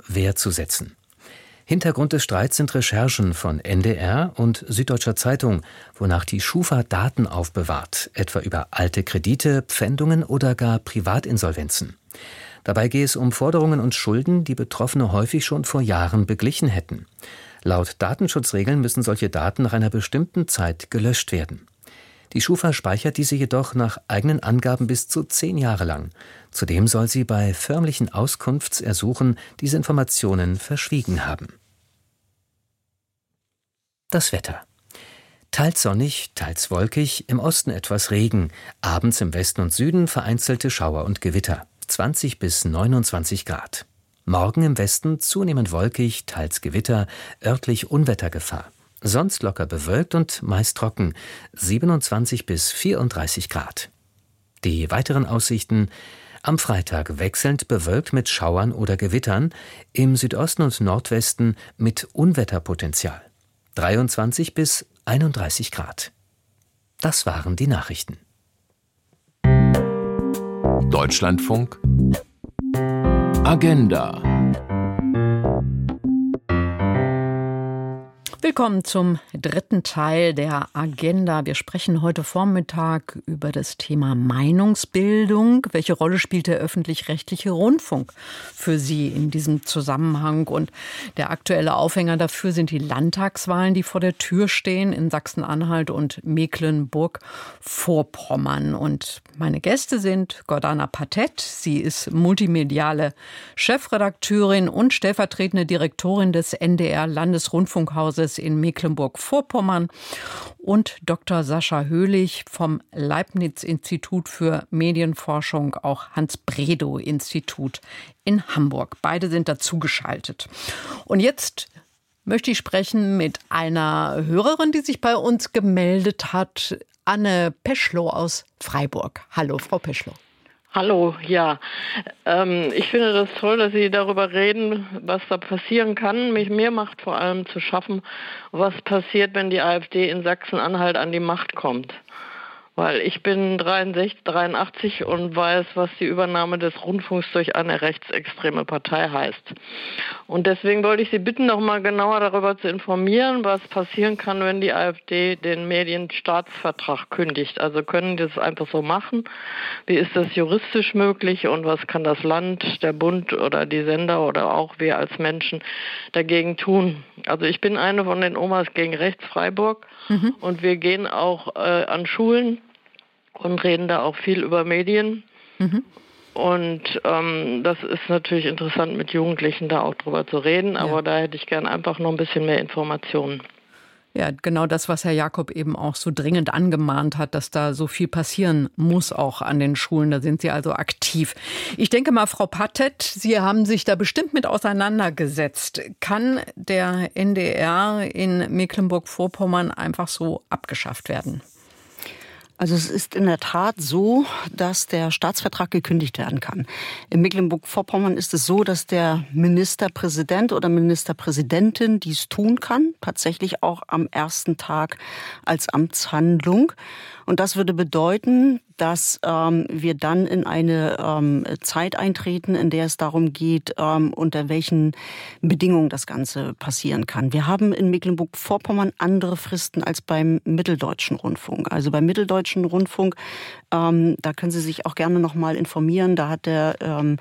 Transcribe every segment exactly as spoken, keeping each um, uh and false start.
Wehr zu setzen. Hintergrund des Streits sind Recherchen von N D R und Süddeutscher Zeitung, wonach die Schufa Daten aufbewahrt, etwa über alte Kredite, Pfändungen oder gar Privatinsolvenzen. Dabei gehe es um Forderungen und Schulden, die Betroffene häufig schon vor Jahren beglichen hätten. Laut Datenschutzregeln müssen solche Daten nach einer bestimmten Zeit gelöscht werden. Die Schufa speichert diese jedoch nach eigenen Angaben bis zu zehn Jahre lang. Zudem soll sie bei förmlichen Auskunftsersuchen diese Informationen verschwiegen haben. Das Wetter. Teils sonnig, teils wolkig, im Osten etwas Regen, abends im Westen und Süden vereinzelte Schauer und Gewitter, zwanzig bis neunundzwanzig Grad. Morgen im Westen zunehmend wolkig, teils Gewitter, örtlich Unwettergefahr. Sonst locker bewölkt und meist trocken, siebenundzwanzig bis vierunddreißig Grad. Die weiteren Aussichten: am Freitag wechselnd bewölkt mit Schauern oder Gewittern, im Südosten und Nordwesten mit Unwetterpotenzial. dreiundzwanzig bis einunddreißig Grad. Das waren die Nachrichten. Deutschlandfunk Agenda. Willkommen zum dritten Teil der Agenda. Wir sprechen heute Vormittag über das Thema Meinungsbildung. Welche Rolle spielt der öffentlich-rechtliche Rundfunk für Sie in diesem Zusammenhang? Und der aktuelle Aufhänger dafür sind die Landtagswahlen, die vor der Tür stehen in Sachsen-Anhalt und Mecklenburg-Vorpommern. Und meine Gäste sind Gordana Patett. Sie ist multimediale Chefredakteurin und stellvertretende Direktorin des N D R-Landesrundfunkhauses in Mecklenburg-Vorpommern, und Doktor Sascha Höhlich vom Leibniz-Institut für Medienforschung, auch Hans-Bredow-Institut in Hamburg. Beide sind dazugeschaltet. Und jetzt möchte ich sprechen mit einer Hörerin, die sich bei uns gemeldet hat, Anne Peschlow aus Freiburg. Hallo, Frau Peschlow. Hallo, ja. Ähm, ich finde das toll, dass Sie darüber reden, was da passieren kann. Mich, mir macht vor allem zu schaffen, was passiert, wenn die AfD in Sachsen-Anhalt an die Macht kommt. Weil ich bin dreiundsechzig, dreiundachtzig und weiß, was die Übernahme des Rundfunks durch eine rechtsextreme Partei heißt. Und deswegen wollte ich Sie bitten, noch mal genauer darüber zu informieren, was passieren kann, wenn die AfD den Medienstaatsvertrag kündigt. Also können die das einfach so machen? Wie ist das juristisch möglich? Und was kann das Land, der Bund oder die Sender oder auch wir als Menschen dagegen tun? Also ich bin eine von den Omas gegen Rechts Freiburg, mhm. und wir gehen auch äh, an Schulen und reden da auch viel über Medien. Mhm. Und ähm, das ist natürlich interessant, mit Jugendlichen da auch drüber zu reden, aber ja. Da hätte ich gern einfach noch ein bisschen mehr Informationen. Ja, genau das, was Herr Jakob eben auch so dringend angemahnt hat, dass da so viel passieren muss auch an den Schulen. Da sind Sie also aktiv. Ich denke mal, Frau Patett, Sie haben sich da bestimmt mit auseinandergesetzt. Kann der N D R in Mecklenburg-Vorpommern einfach so abgeschafft werden? Also es ist in der Tat so, dass der Staatsvertrag gekündigt werden kann. In Mecklenburg-Vorpommern ist es so, dass der Ministerpräsident oder Ministerpräsidentin dies tun kann, tatsächlich auch am ersten Tag als Amtshandlung. Und das würde bedeuten, dass ähm, wir dann in eine ähm, Zeit eintreten, in der es darum geht, ähm, unter welchen Bedingungen das Ganze passieren kann. Wir haben in Mecklenburg-Vorpommern andere Fristen als beim Mitteldeutschen Rundfunk. Also beim Mitteldeutschen Rundfunk, ähm, da können Sie sich auch gerne noch mal informieren. Da hat der ähm,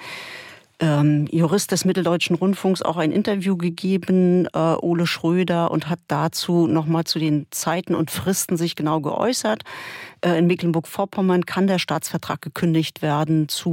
Ähm, Jurist des Mitteldeutschen Rundfunks auch ein Interview gegeben, äh, Ole Schröder, und hat dazu nochmal zu den Zeiten und Fristen sich genau geäußert. Äh, in Mecklenburg-Vorpommern kann der Staatsvertrag gekündigt werden zu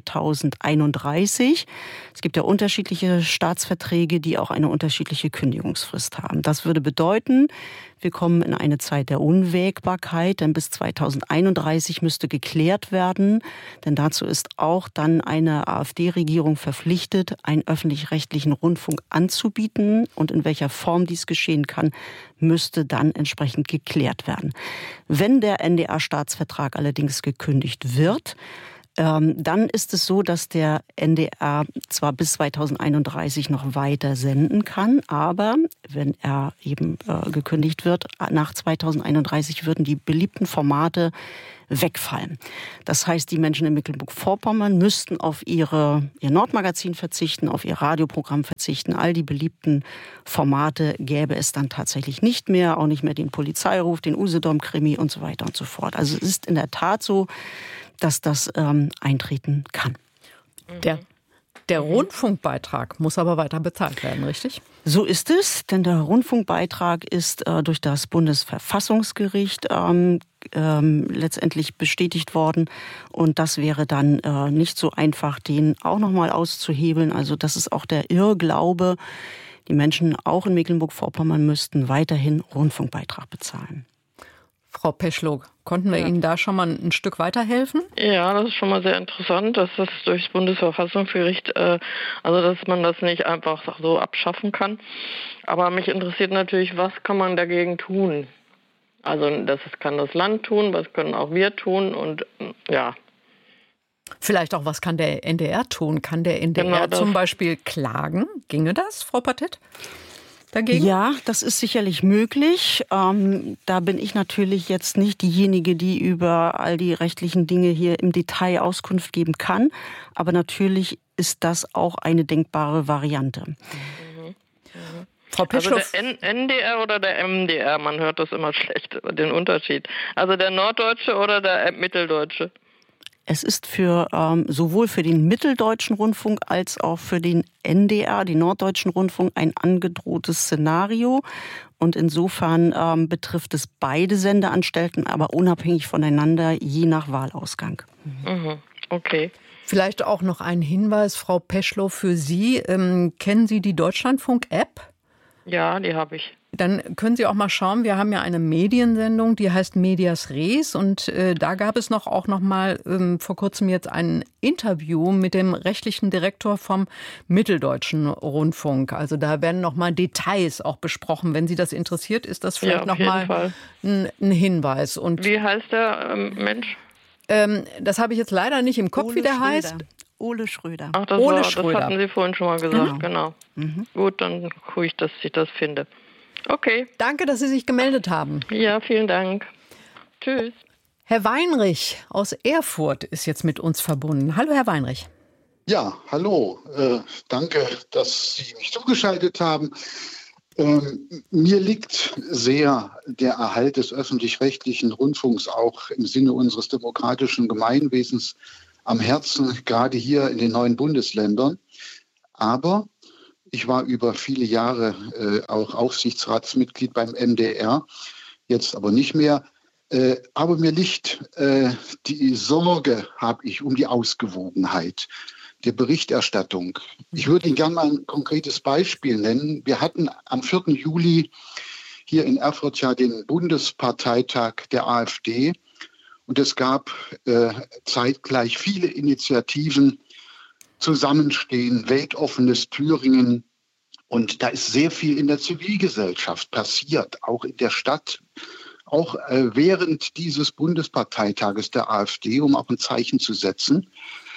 zweitausendeinunddreißig. Es gibt ja unterschiedliche Staatsverträge, die auch eine unterschiedliche Kündigungsfrist haben. Das würde bedeuten, wir kommen in eine Zeit der Unwägbarkeit, denn bis zweitausendeinunddreißig müsste geklärt werden, denn dazu ist auch dann eine AfD-Regierung verpflichtet, einen öffentlich-rechtlichen Rundfunk anzubieten, und in welcher Form dies geschehen kann, müsste dann entsprechend geklärt werden. Wenn der N D R-Staatsvertrag allerdings gekündigt wird, Ähm, dann ist es so, dass der N D R zwar bis zweitausendeinunddreißig noch weiter senden kann, aber wenn er eben äh, gekündigt wird, nach zweitausendeinunddreißig würden die beliebten Formate wegfallen. Das heißt, die Menschen in Mecklenburg-Vorpommern müssten auf ihre, ihr Nordmagazin verzichten, auf ihr Radioprogramm verzichten. All die beliebten Formate gäbe es dann tatsächlich nicht mehr, auch nicht mehr den Polizeiruf, den Usedom-Krimi und so weiter und so fort. Also es ist in der Tat so, dass das ähm, eintreten kann. Der, der Rundfunkbeitrag muss aber weiter bezahlt werden, richtig? So ist es, denn der Rundfunkbeitrag ist äh, durch das Bundesverfassungsgericht ähm, ähm, letztendlich bestätigt worden. Und das wäre dann äh, nicht so einfach, den auch nochmal auszuhebeln. Also das ist auch der Irrglaube. Die Menschen auch in Mecklenburg-Vorpommern müssten weiterhin Rundfunkbeitrag bezahlen. Frau Peschlow, konnten wir ja. Ihnen da schon mal ein Stück weiterhelfen? Ja, das ist schon mal sehr interessant, dass das durchs Bundesverfassungsgericht, äh, also dass man das nicht einfach so abschaffen kann. Aber mich interessiert natürlich, was kann man dagegen tun? Also das kann das Land tun, was können auch wir tun und ja. Vielleicht auch, was kann der N D R tun? Kann der N D R genau zum Beispiel klagen? Ginge das, Frau Patett? Dagegen? Ja, das ist sicherlich möglich. Ähm, da bin ich natürlich jetzt nicht diejenige, die über all die rechtlichen Dinge hier im Detail Auskunft geben kann. Aber natürlich ist das auch eine denkbare Variante. Mhm. Mhm. Frau Peschlow. Also der N- NDR oder der M D R, man hört das immer schlecht, den Unterschied. Also der Norddeutsche oder der Mitteldeutsche? Es ist für ähm, sowohl für den Mitteldeutschen Rundfunk als auch für den N D R, den Norddeutschen Rundfunk, ein angedrohtes Szenario. Und insofern ähm, betrifft es beide Sendeanstalten, aber unabhängig voneinander, je nach Wahlausgang. Mhm. Okay. Vielleicht auch noch ein Hinweis, Frau Peschlow, für Sie. Ähm, kennen Sie die Deutschlandfunk-App? Ja, die habe ich. Dann können Sie auch mal schauen, wir haben ja eine Mediensendung, die heißt Medias Res und äh, da gab es noch auch noch mal ähm, vor kurzem jetzt ein Interview mit dem rechtlichen Direktor vom Mitteldeutschen Rundfunk. Also da werden noch mal Details auch besprochen. Wenn Sie das interessiert, ist das vielleicht ja, noch mal ein, ein Hinweis. Und wie heißt der ähm, Mensch? Ähm, das habe ich jetzt leider nicht im Kopf, Ole wie der Schröder. heißt. Ole Schröder. Ach, das, Ole war, Schröder. Das hatten Sie vorhin schon mal gesagt, genau. genau. Mhm. Gut, dann gucke ich, dass ich das finde. Okay. Danke, dass Sie sich gemeldet haben. Ja, vielen Dank. Tschüss. Herr Weinrich aus Erfurt ist jetzt mit uns verbunden. Hallo, Herr Weinrich. Ja, hallo. Äh, danke, dass Sie mich zugeschaltet haben. Ähm, mir liegt sehr der Erhalt des öffentlich-rechtlichen Rundfunks auch im Sinne unseres demokratischen Gemeinwesens am Herzen, gerade hier in den neuen Bundesländern. Aber ich war über viele Jahre äh, auch Aufsichtsratsmitglied beim M D R, jetzt aber nicht mehr. Äh, aber mir liegt äh, die Sorge, habe ich, um die Ausgewogenheit der Berichterstattung. Ich würde Ihnen gerne mal ein konkretes Beispiel nennen. Wir hatten am vierten Juli hier in Erfurt ja den Bundesparteitag der AfD und es gab äh, zeitgleich viele Initiativen, Zusammenstehen, weltoffenes Thüringen. Und da ist sehr viel in der Zivilgesellschaft passiert, auch in der Stadt, auch äh, während dieses Bundesparteitages der AfD, um auch ein Zeichen zu setzen.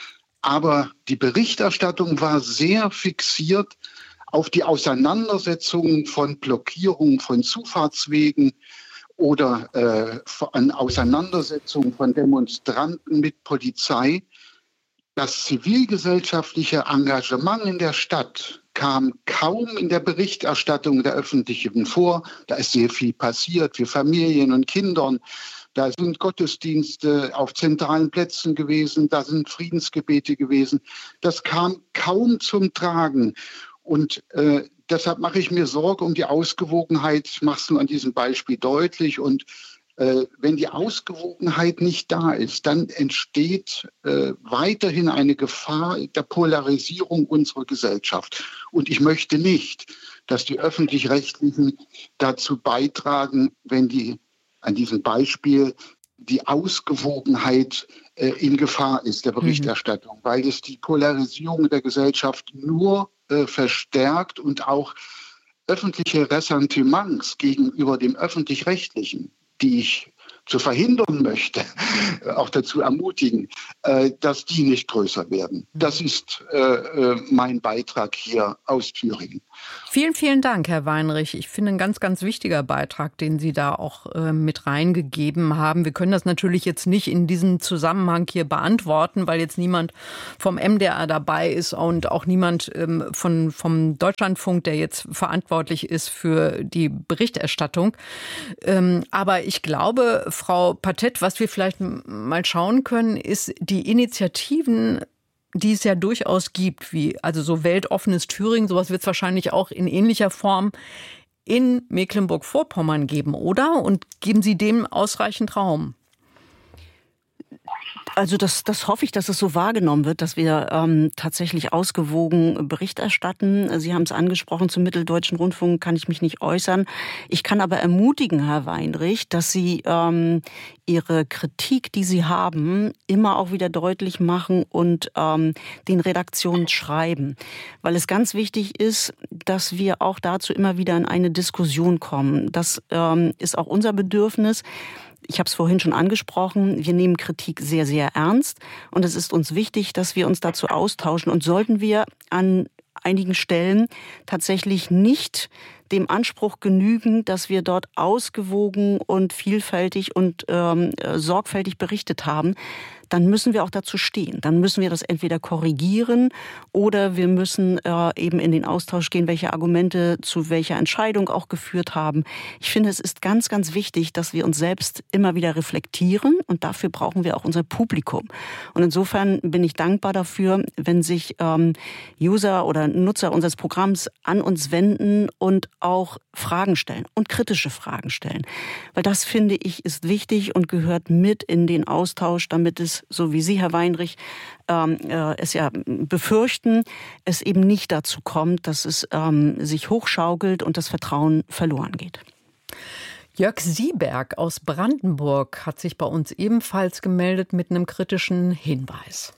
Aber die Berichterstattung war sehr fixiert auf die Auseinandersetzungen von Blockierungen von Zufahrtswegen oder äh, an Auseinandersetzungen von Demonstranten mit Polizei. Das zivilgesellschaftliche Engagement in der Stadt kam kaum in der Berichterstattung der Öffentlichen vor. Da ist sehr viel passiert für Familien und Kindern. Da sind Gottesdienste auf zentralen Plätzen gewesen, da sind Friedensgebete gewesen. Das kam kaum zum Tragen. Und äh, deshalb mache ich mir Sorge um die Ausgewogenheit. Ich mache es nur an diesem Beispiel deutlich. Und äh, wenn die Ausgewogenheit nicht da ist, dann entsteht äh, weiterhin eine Gefahr der Polarisierung unserer Gesellschaft. Und ich möchte nicht, dass die Öffentlich-Rechtlichen dazu beitragen, wenn die an diesem Beispiel die Ausgewogenheit äh, in Gefahr ist der Berichterstattung, mhm. weil es die Polarisierung der Gesellschaft nur äh, verstärkt und auch öffentliche Ressentiments gegenüber dem Öffentlich-Rechtlichen, die ich zu verhindern möchte, auch dazu ermutigen, äh, dass die nicht größer werden. Das ist äh, äh, mein Beitrag hier aus Thüringen. Vielen, vielen Dank, Herr Weinrich. Ich finde, ein ganz, ganz wichtiger Beitrag, den Sie da auch äh, mit reingegeben haben. Wir können das natürlich jetzt nicht in diesem Zusammenhang hier beantworten, weil jetzt niemand vom M D R dabei ist und auch niemand ähm, von, vom Deutschlandfunk, der jetzt verantwortlich ist für die Berichterstattung. Ähm, aber ich glaube, Frau Patett, was wir vielleicht mal schauen können, ist die Initiativen, die es ja durchaus gibt, wie also so weltoffenes Thüringen, sowas wird es wahrscheinlich auch in ähnlicher Form in Mecklenburg-Vorpommern geben, oder? Und geben Sie dem ausreichend Raum? Also das, das hoffe ich, dass es so wahrgenommen wird, dass wir ähm, tatsächlich ausgewogen Bericht erstatten. Sie haben es angesprochen, zum Mitteldeutschen Rundfunk kann ich mich nicht äußern. Ich kann aber ermutigen, Herr Weinrich, dass Sie ähm, Ihre Kritik, die Sie haben, immer auch wieder deutlich machen und ähm, den Redaktionen schreiben. Weil es ganz wichtig ist, dass wir auch dazu immer wieder in eine Diskussion kommen. Das ähm, ist auch unser Bedürfnis. Ich habe es vorhin schon angesprochen, wir nehmen Kritik sehr, sehr ernst und es ist uns wichtig, dass wir uns dazu austauschen. Und sollten wir an einigen Stellen tatsächlich nicht dem Anspruch genügen, dass wir dort ausgewogen und vielfältig und ähm, sorgfältig berichtet haben, dann müssen wir auch dazu stehen. Dann müssen wir das entweder korrigieren oder wir müssen äh, eben in den Austausch gehen, welche Argumente zu welcher Entscheidung auch geführt haben. Ich finde, es ist ganz, ganz wichtig, dass wir uns selbst immer wieder reflektieren und dafür brauchen wir auch unser Publikum. Und insofern bin ich dankbar dafür, wenn sich ähm, User oder Nutzer unseres Programms an uns wenden und auch Fragen stellen und kritische Fragen stellen. Weil das, finde ich, ist wichtig und gehört mit in den Austausch, damit es, so wie Sie, Herr Weinrich, ähm, äh, es ja befürchten, es eben nicht dazu kommt, dass es ähm, sich hochschaukelt und das Vertrauen verloren geht. Jörg Sieberg aus Brandenburg hat sich bei uns ebenfalls gemeldet mit einem kritischen Hinweis.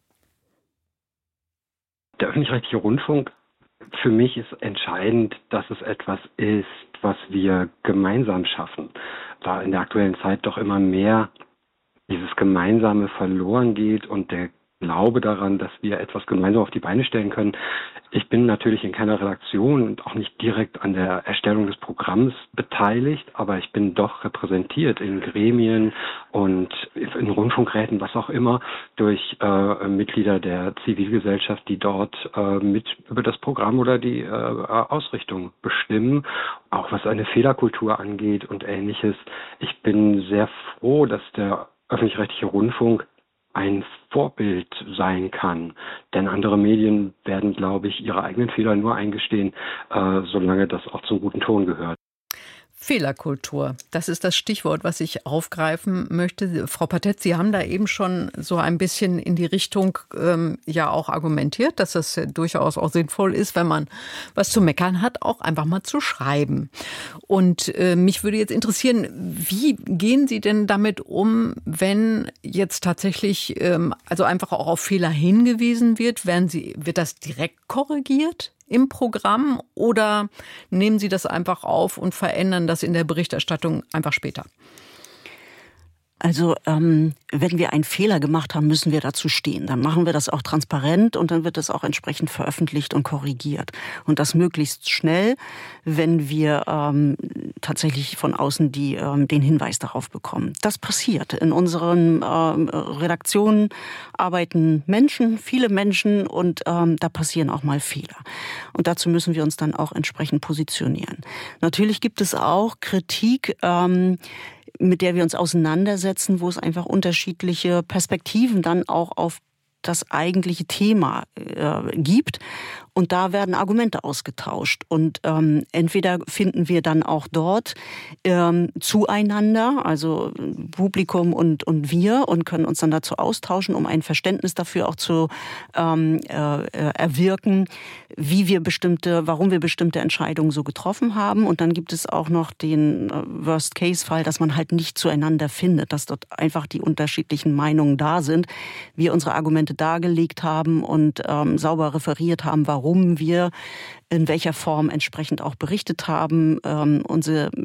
Der öffentlich-rechtliche Rundfunk, für mich ist entscheidend, dass es etwas ist, was wir gemeinsam schaffen. Da in der aktuellen Zeit doch immer mehr dieses Gemeinsame verloren geht und der Glaube daran, dass wir etwas gemeinsam auf die Beine stellen können. Ich bin natürlich in keiner Redaktion und auch nicht direkt an der Erstellung des Programms beteiligt, aber ich bin doch repräsentiert in Gremien und in Rundfunkräten, was auch immer, durch äh, Mitglieder der Zivilgesellschaft, die dort äh, mit über das Programm oder die äh, Ausrichtung bestimmen, auch was eine Fehlerkultur angeht und Ähnliches. Ich bin sehr froh, dass der öffentlich-rechtliche Rundfunk ein Vorbild sein kann. Denn andere Medien werden, glaube ich, ihre eigenen Fehler nur eingestehen, äh, solange das auch zum guten Ton gehört. Fehlerkultur, das ist das Stichwort, was ich aufgreifen möchte. Frau Patett, Sie haben da eben schon so ein bisschen in die Richtung ähm, ja auch argumentiert, dass es durchaus auch sinnvoll ist, wenn man was zu meckern hat, auch einfach mal zu schreiben. Und äh, mich würde jetzt interessieren, wie gehen Sie denn damit um, wenn jetzt tatsächlich ähm, also einfach auch auf Fehler hingewiesen wird? Werden Sie, wird das direkt korrigiert im Programm oder nehmen Sie das einfach auf und verändern das in der Berichterstattung einfach später? Also ähm, wenn wir einen Fehler gemacht haben, müssen wir dazu stehen. Dann machen wir das auch transparent und dann wird das auch entsprechend veröffentlicht und korrigiert. Und das möglichst schnell, wenn wir ähm, tatsächlich von außen die, ähm, den Hinweis darauf bekommen. Das passiert. In unseren ähm, Redaktionen arbeiten Menschen, viele Menschen und ähm, da passieren auch mal Fehler. Und dazu müssen wir uns dann auch entsprechend positionieren. Natürlich gibt es auch Kritik, ähm, mit der wir uns auseinandersetzen, wo es einfach unterschiedliche Perspektiven dann auch auf das eigentliche Thema äh, gibt. Und da werden Argumente ausgetauscht. Und ähm, entweder finden wir dann auch dort ähm, zueinander, also Publikum und, und wir, und können uns dann dazu austauschen, um ein Verständnis dafür auch zu ähm, äh, erwirken, wie wir bestimmte, warum wir bestimmte Entscheidungen so getroffen haben. Und dann gibt es auch noch den Worst-Case-Fall, dass man halt nicht zueinander findet, dass dort einfach die unterschiedlichen Meinungen da sind, wir unsere Argumente dargelegt haben und ähm, sauber referiert haben, warum wir in welcher Form entsprechend auch berichtet haben, ähm, unsere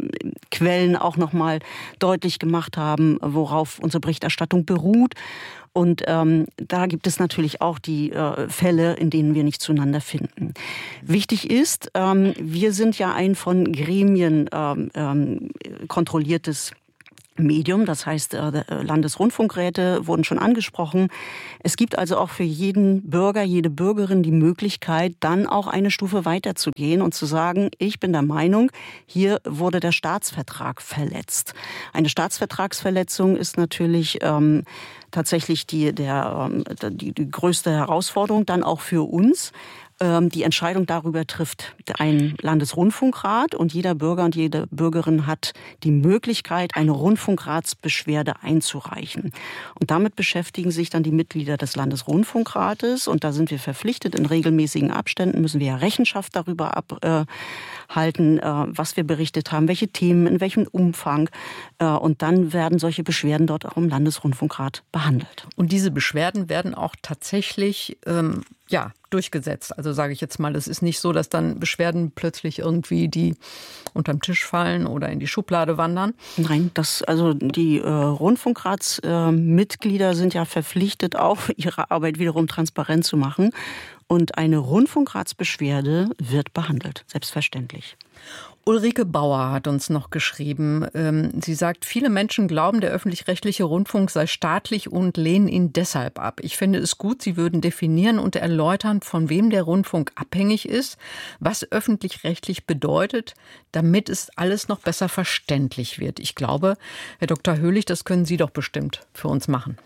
Quellen auch nochmal deutlich gemacht haben, worauf unsere Berichterstattung beruht. Und ähm, da gibt es natürlich auch die äh, Fälle, in denen wir nicht zueinander finden. Wichtig ist, ähm, wir sind ja ein von Gremien ähm, ähm, kontrolliertes Medium, das heißt Landesrundfunkräte wurden schon angesprochen. Es gibt also auch für jeden Bürger, jede Bürgerin die Möglichkeit, dann auch eine Stufe weiterzugehen und zu sagen, ich bin der Meinung, hier wurde der Staatsvertrag verletzt. Eine Staatsvertragsverletzung ist natürlich ähm, tatsächlich die, der, ähm, die, die größte Herausforderung dann auch für uns. Die Entscheidung darüber trifft ein Landesrundfunkrat und jeder Bürger und jede Bürgerin hat die Möglichkeit, eine Rundfunkratsbeschwerde einzureichen. Und damit beschäftigen sich dann die Mitglieder des Landesrundfunkrates und da sind wir verpflichtet, in regelmäßigen Abständen müssen wir ja Rechenschaft darüber abhalten, was wir berichtet haben, welche Themen, in welchem Umfang. Und dann werden solche Beschwerden dort auch im Landesrundfunkrat behandelt. Und diese Beschwerden werden auch tatsächlich ähm ja, durchgesetzt. Also sage ich jetzt mal, es ist nicht so, dass dann Beschwerden plötzlich irgendwie die unterm Tisch fallen oder in die Schublade wandern. Nein, das, also die äh, Rundfunkratsmitglieder äh, sind ja verpflichtet, auch ihre Arbeit wiederum transparent zu machen. Und eine Rundfunkratsbeschwerde wird behandelt, selbstverständlich. Ulrike Bauer hat uns noch geschrieben. Sie sagt, viele Menschen glauben, der öffentlich-rechtliche Rundfunk sei staatlich und lehnen ihn deshalb ab. Ich finde es gut, Sie würden definieren und erläutern, von wem der Rundfunk abhängig ist, was öffentlich-rechtlich bedeutet, damit es alles noch besser verständlich wird. Ich glaube, Herr Doktor Höhlich, das können Sie doch bestimmt für uns machen.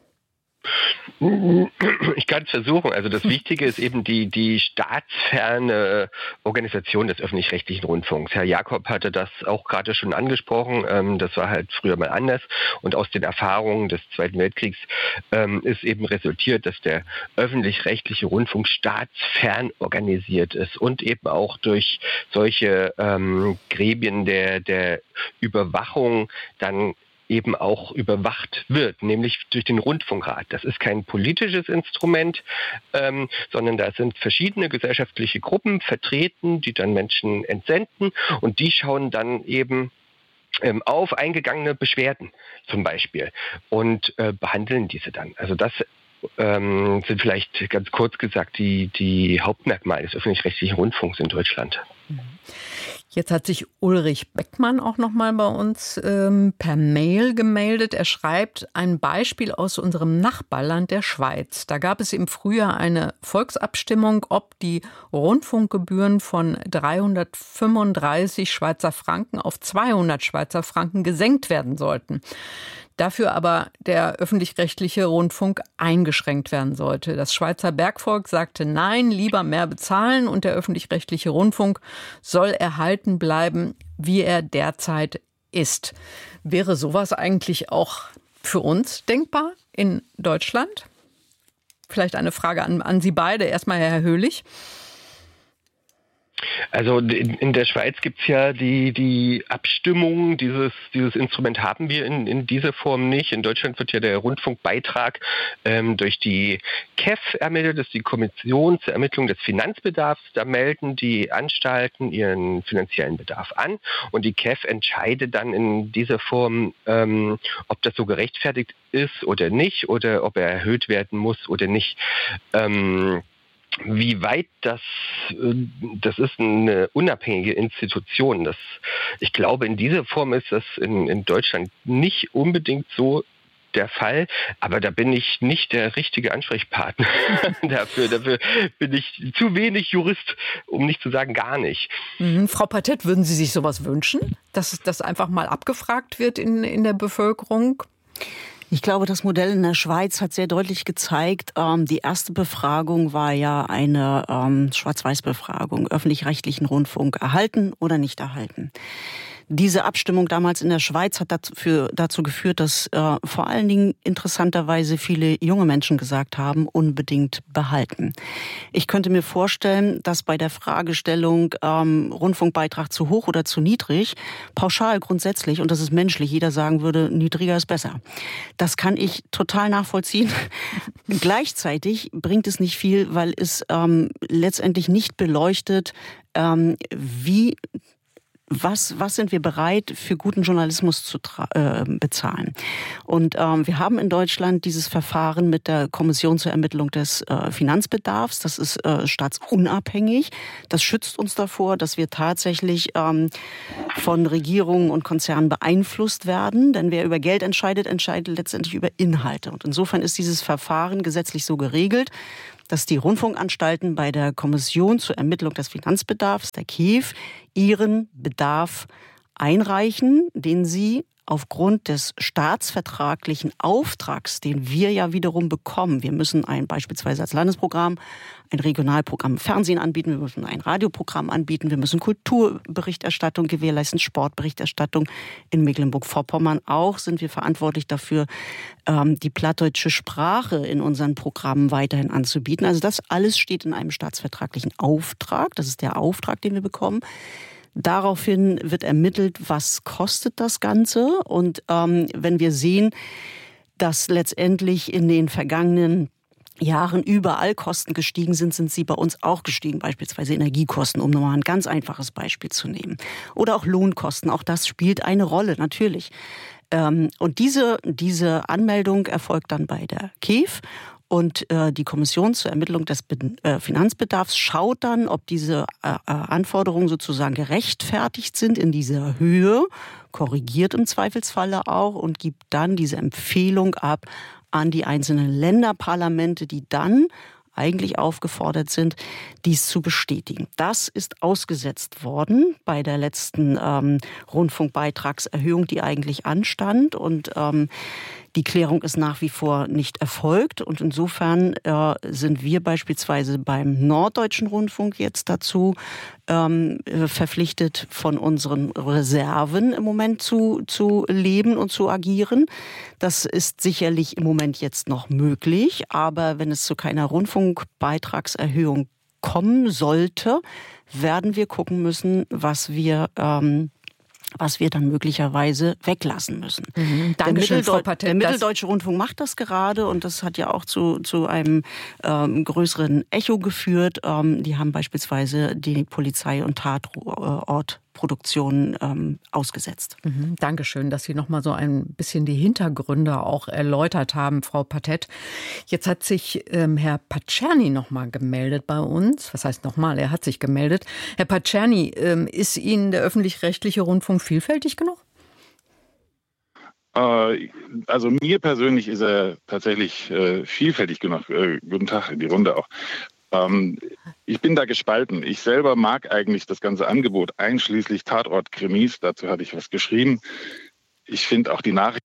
Ich kann es versuchen. Also das Wichtige ist eben die, die staatsferne Organisation des öffentlich-rechtlichen Rundfunks. Herr Jakob hatte das auch gerade schon angesprochen. Das war halt früher mal anders. Und aus den Erfahrungen des Zweiten Weltkriegs ist eben resultiert, dass der öffentlich-rechtliche Rundfunk staatsfern organisiert ist und eben auch durch solche ähm, Gremien der, der Überwachung dann eben auch überwacht wird, nämlich durch den Rundfunkrat. Das ist kein politisches Instrument, ähm, sondern da sind verschiedene gesellschaftliche Gruppen vertreten, die dann Menschen entsenden und die schauen dann eben ähm, auf eingegangene Beschwerden zum Beispiel und äh, behandeln diese dann. Also das ähm, sind vielleicht ganz kurz gesagt die, die Hauptmerkmale des öffentlich-rechtlichen Rundfunks in Deutschland. Jetzt hat sich Ulrich Beckmann auch noch mal bei uns ähm, per Mail gemeldet. Er schreibt ein Beispiel aus unserem Nachbarland der Schweiz. Da gab es im Frühjahr eine Volksabstimmung, ob die Rundfunkgebühren von dreihundertfünfunddreißig Schweizer Franken auf zweihundert Schweizer Franken gesenkt werden sollten. Dafür aber der öffentlich-rechtliche Rundfunk eingeschränkt werden sollte. Das Schweizer Bergvolk sagte nein, lieber mehr bezahlen und der öffentlich-rechtliche Rundfunk soll erhalten bleiben, wie er derzeit ist. Wäre sowas eigentlich auch für uns denkbar in Deutschland? Vielleicht eine Frage an, an Sie beide. Erstmal Herr Höhlich. Also in der Schweiz gibt es ja die, die Abstimmung, dieses, dieses Instrument haben wir in, in dieser Form nicht. In Deutschland wird ja der Rundfunkbeitrag ähm, durch die K E F ermittelt, das ist die Kommission zur Ermittlung des Finanzbedarfs. Da melden die Anstalten ihren finanziellen Bedarf an und die K E F entscheidet dann in dieser Form, ähm, ob das so gerechtfertigt ist oder nicht oder ob er erhöht werden muss oder nicht. Ähm, Wie weit das, das ist eine unabhängige Institution. Das, ich glaube, in dieser Form ist das in, in Deutschland nicht unbedingt so der Fall, aber da bin ich nicht der richtige Ansprechpartner dafür. Dafür bin ich zu wenig Jurist, um nicht zu sagen gar nicht. Mhm. Frau Patett, würden Sie sich sowas wünschen, dass das einfach mal abgefragt wird in, in der Bevölkerung? Ich glaube, das Modell in der Schweiz hat sehr deutlich gezeigt, ähm, die erste Befragung war ja eine ähm, Schwarz-Weiß-Befragung, öffentlich-rechtlichen Rundfunk erhalten oder nicht erhalten. Diese Abstimmung damals in der Schweiz hat dafür, dazu geführt, dass äh, vor allen Dingen interessanterweise viele junge Menschen gesagt haben, unbedingt behalten. Ich könnte mir vorstellen, dass bei der Fragestellung ähm, Rundfunkbeitrag zu hoch oder zu niedrig, pauschal grundsätzlich, und das ist menschlich, jeder sagen würde, niedriger ist besser. Das kann ich total nachvollziehen. Gleichzeitig bringt es nicht viel, weil es ähm, letztendlich nicht beleuchtet, ähm, wie Was, was sind wir bereit, für guten Journalismus zu tra- äh, bezahlen? Und ähm, wir haben in Deutschland dieses Verfahren mit der Kommission zur Ermittlung des äh, Finanzbedarfs. Das ist äh, staatsunabhängig. Das schützt uns davor, dass wir tatsächlich ähm, von Regierungen und Konzernen beeinflusst werden. Denn wer über Geld entscheidet, entscheidet letztendlich über Inhalte. Und insofern ist dieses Verfahren gesetzlich so geregelt, dass die Rundfunkanstalten bei der Kommission zur Ermittlung des Finanzbedarfs, der K E F, ihren Bedarf einreichen, den sie aufgrund des staatsvertraglichen Auftrags, den wir ja wiederum bekommen. Wir müssen ein beispielsweise als Landesprogramm ein Regionalprogramm im Fernsehen anbieten, wir müssen ein Radioprogramm anbieten, wir müssen Kulturberichterstattung gewährleisten, Sportberichterstattung. In Mecklenburg-Vorpommern auch sind wir verantwortlich dafür, die plattdeutsche Sprache in unseren Programmen weiterhin anzubieten. Also das alles steht in einem staatsvertraglichen Auftrag. Das ist der Auftrag, den wir bekommen. Daraufhin wird ermittelt, was kostet das Ganze. Und ähm, wenn wir sehen, dass letztendlich in den vergangenen Jahren überall Kosten gestiegen sind, sind sie bei uns auch gestiegen, beispielsweise Energiekosten, um nochmal ein ganz einfaches Beispiel zu nehmen. Oder auch Lohnkosten, auch das spielt eine Rolle, natürlich. Ähm, und diese, diese Anmeldung erfolgt dann bei der K E F. Und äh, die Kommission zur Ermittlung des Be- äh, Finanzbedarfs schaut dann, ob diese äh, Anforderungen sozusagen gerechtfertigt sind in dieser Höhe, korrigiert im Zweifelsfalle auch und gibt dann diese Empfehlung ab an die einzelnen Länderparlamente, die dann eigentlich aufgefordert sind, dies zu bestätigen. Das ist ausgesetzt worden bei der letzten ähm, Rundfunkbeitragserhöhung, die eigentlich anstand. Und ähm, die Klärung ist nach wie vor nicht erfolgt. Und insofern äh, sind wir beispielsweise beim Norddeutschen Rundfunk jetzt dazu ähm, verpflichtet, von unseren Reserven im Moment zu, zu leben und zu agieren. Das ist sicherlich im Moment jetzt noch möglich. Aber wenn es zu keiner Rundfunkbeitragserhöhung kommen sollte, werden wir gucken müssen, was wir ähm, was wir dann möglicherweise weglassen müssen. Mhm. Der, Dankeschön, Mitteldeu- Frau Patent, der Mitteldeutsche Rundfunk macht das gerade und das hat ja auch zu, zu einem ähm, größeren Echo geführt. Ähm, die haben beispielsweise die Polizei- und Tatortproduktion ähm, ausgesetzt. Mhm. Dankeschön, dass Sie noch mal so ein bisschen die Hintergründe auch erläutert haben, Frau Patet. Jetzt hat sich ähm, Herr Pacerni noch mal gemeldet bei uns. Was heißt noch mal? Er hat sich gemeldet. Herr Pacerni, ähm, ist Ihnen der öffentlich-rechtliche Rundfunk vielfältig genug? Äh, also mir persönlich ist er tatsächlich äh, vielfältig genug. Äh, guten Tag in die Runde auch. Ähm, ich bin da gespalten. Ich selber mag eigentlich das ganze Angebot, einschließlich Tatort-Krimis. Dazu hatte ich was geschrieben. Ich finde auch die Nachrichten.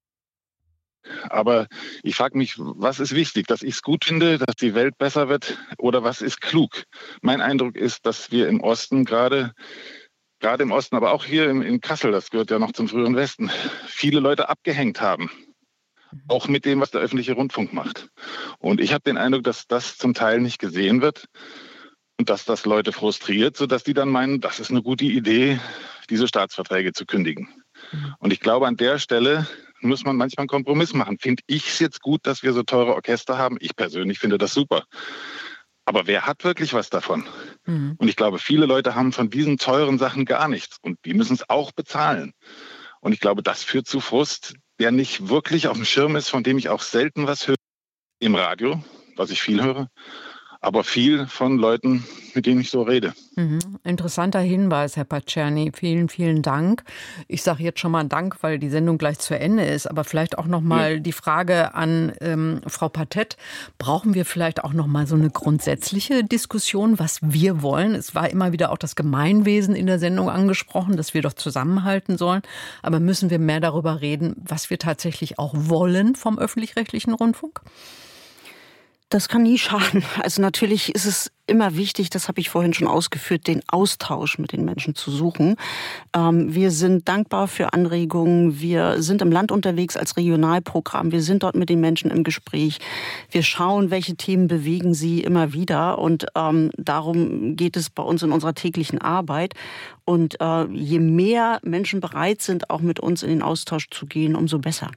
Aber ich frage mich, was ist wichtig? Dass ich es gut finde, dass die Welt besser wird oder was ist klug? Mein Eindruck ist, dass wir im Osten gerade, gerade im Osten, aber auch hier in, in Kassel, das gehört ja noch zum früheren Westen, viele Leute abgehängt haben. Auch mit dem, was der öffentliche Rundfunk macht. Und ich habe den Eindruck, dass das zum Teil nicht gesehen wird und dass das Leute frustriert, sodass die dann meinen, das ist eine gute Idee, diese Staatsverträge zu kündigen. Und ich glaube, an der Stelle muss man manchmal einen Kompromiss machen. Finde ich es jetzt gut, dass wir so teure Orchester haben? Ich persönlich finde das super. Aber wer hat wirklich was davon? Mhm. Und ich glaube, viele Leute haben von diesen teuren Sachen gar nichts. Und die müssen es auch bezahlen. Und ich glaube, das führt zu Frust, der nicht wirklich auf dem Schirm ist, von dem ich auch selten was höre im Radio, was ich viel höre, aber viel von Leuten, mit denen ich so rede. Mhm. Interessanter Hinweis, Herr Pacerni. Vielen, vielen Dank. Ich sage jetzt schon mal Dank, weil die Sendung gleich zu Ende ist. Aber vielleicht auch noch mal ja. die Frage an ähm, Frau Patet. Brauchen wir vielleicht auch noch mal so eine grundsätzliche Diskussion, was wir wollen? Es war immer wieder auch das Gemeinwesen in der Sendung angesprochen, dass wir doch zusammenhalten sollen. Aber müssen wir mehr darüber reden, was wir tatsächlich auch wollen vom öffentlich-rechtlichen Rundfunk? Das kann nie schaden. Also natürlich ist es immer wichtig, das habe ich vorhin schon ausgeführt, den Austausch mit den Menschen zu suchen. Ähm, wir sind dankbar für Anregungen. Wir sind im Land unterwegs als Regionalprogramm. Wir sind dort mit den Menschen im Gespräch. Wir schauen, welche Themen bewegen sie immer wieder. Und ähm, darum geht es bei uns in unserer täglichen Arbeit. Und äh, je mehr Menschen bereit sind, auch mit uns in den Austausch zu gehen, umso besser.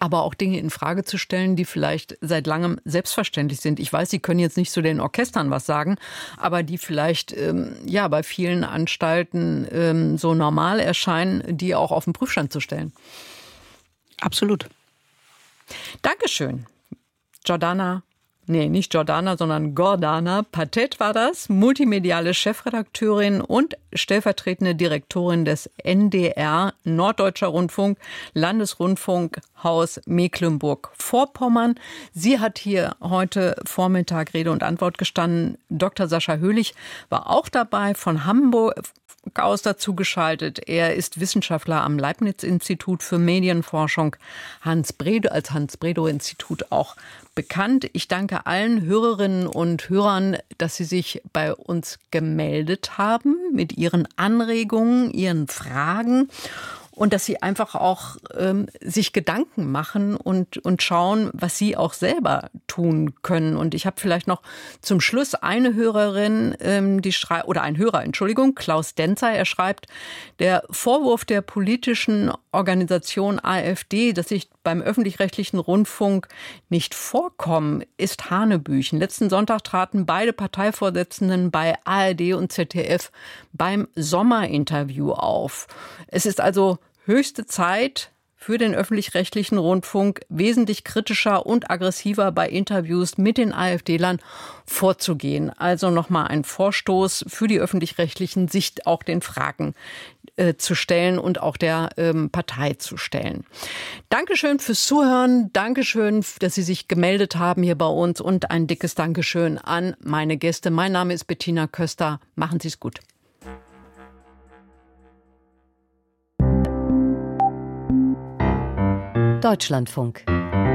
aber auch Dinge in Frage zu stellen, die vielleicht seit langem selbstverständlich sind. Ich weiß, Sie können jetzt nicht zu den Orchestern was sagen, aber die vielleicht ähm, ja bei vielen Anstalten ähm, so normal erscheinen, die auch auf den Prüfstand zu stellen. Absolut. Dankeschön, Jordana. Nee, nicht Jordana, sondern Gordana Pathet war das, multimediale Chefredakteurin und stellvertretende Direktorin des N D R, Norddeutscher Rundfunk, Landesrundfunkhaus Mecklenburg-Vorpommern. Sie hat hier heute Vormittag Rede und Antwort gestanden. Doktor Sascha Höhlich war auch dabei, von Hamburg aus dazu geschaltet. Er ist Wissenschaftler am Leibniz-Institut für Medienforschung, Hans Bredow, als Hans-Bredow-Institut auch bekannt. Ich danke allen Hörerinnen und Hörern, dass sie sich bei uns gemeldet haben mit ihren Anregungen, ihren Fragen. Und dass sie einfach auch ähm, sich Gedanken machen und, und schauen, was sie auch selber tun können. Und ich habe vielleicht noch zum Schluss eine Hörerin, ähm, die schreibt, oder ein Hörer, Entschuldigung, Klaus Denzer, er schreibt, der Vorwurf der politischen Organisation AfD, dass ich beim öffentlich-rechtlichen Rundfunk nicht vorkommen, ist Hanebüchen. Letzten Sonntag traten beide Parteivorsitzenden bei A R D und Z D F beim Sommerinterview auf. Es ist also höchste Zeit für den öffentlich-rechtlichen Rundfunk, wesentlich kritischer und aggressiver bei Interviews mit den AfD-Lern vorzugehen. Also nochmal ein Vorstoß für die öffentlich-rechtlichen, sich auch den Fragen äh, zu stellen und auch der ähm, Partei zu stellen. Dankeschön fürs Zuhören. Dankeschön, dass Sie sich gemeldet haben hier bei uns und ein dickes Dankeschön an meine Gäste. Mein Name ist Bettina Köster. Machen Sie es gut. Deutschlandfunk.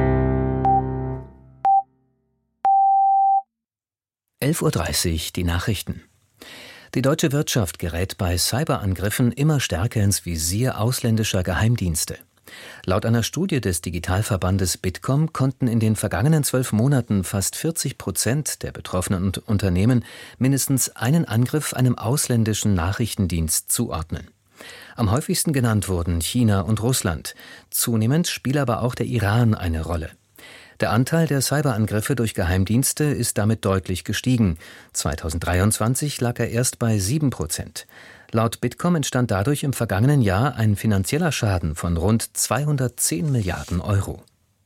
elf Uhr dreißig, die Nachrichten. Die deutsche Wirtschaft gerät bei Cyberangriffen immer stärker ins Visier ausländischer Geheimdienste. Laut einer Studie des Digitalverbandes Bitkom konnten in den vergangenen zwölf Monaten fast vierzig Prozent der betroffenen Unternehmen mindestens einen Angriff einem ausländischen Nachrichtendienst zuordnen. Am häufigsten genannt wurden China und Russland. Zunehmend spielt aber auch der Iran eine Rolle. Der Anteil der Cyberangriffe durch Geheimdienste ist damit deutlich gestiegen. zweitausenddreiundzwanzig lag er erst bei sieben Prozent. Laut Bitkom entstand dadurch im vergangenen Jahr ein finanzieller Schaden von rund zweihundertzehn Milliarden Euro.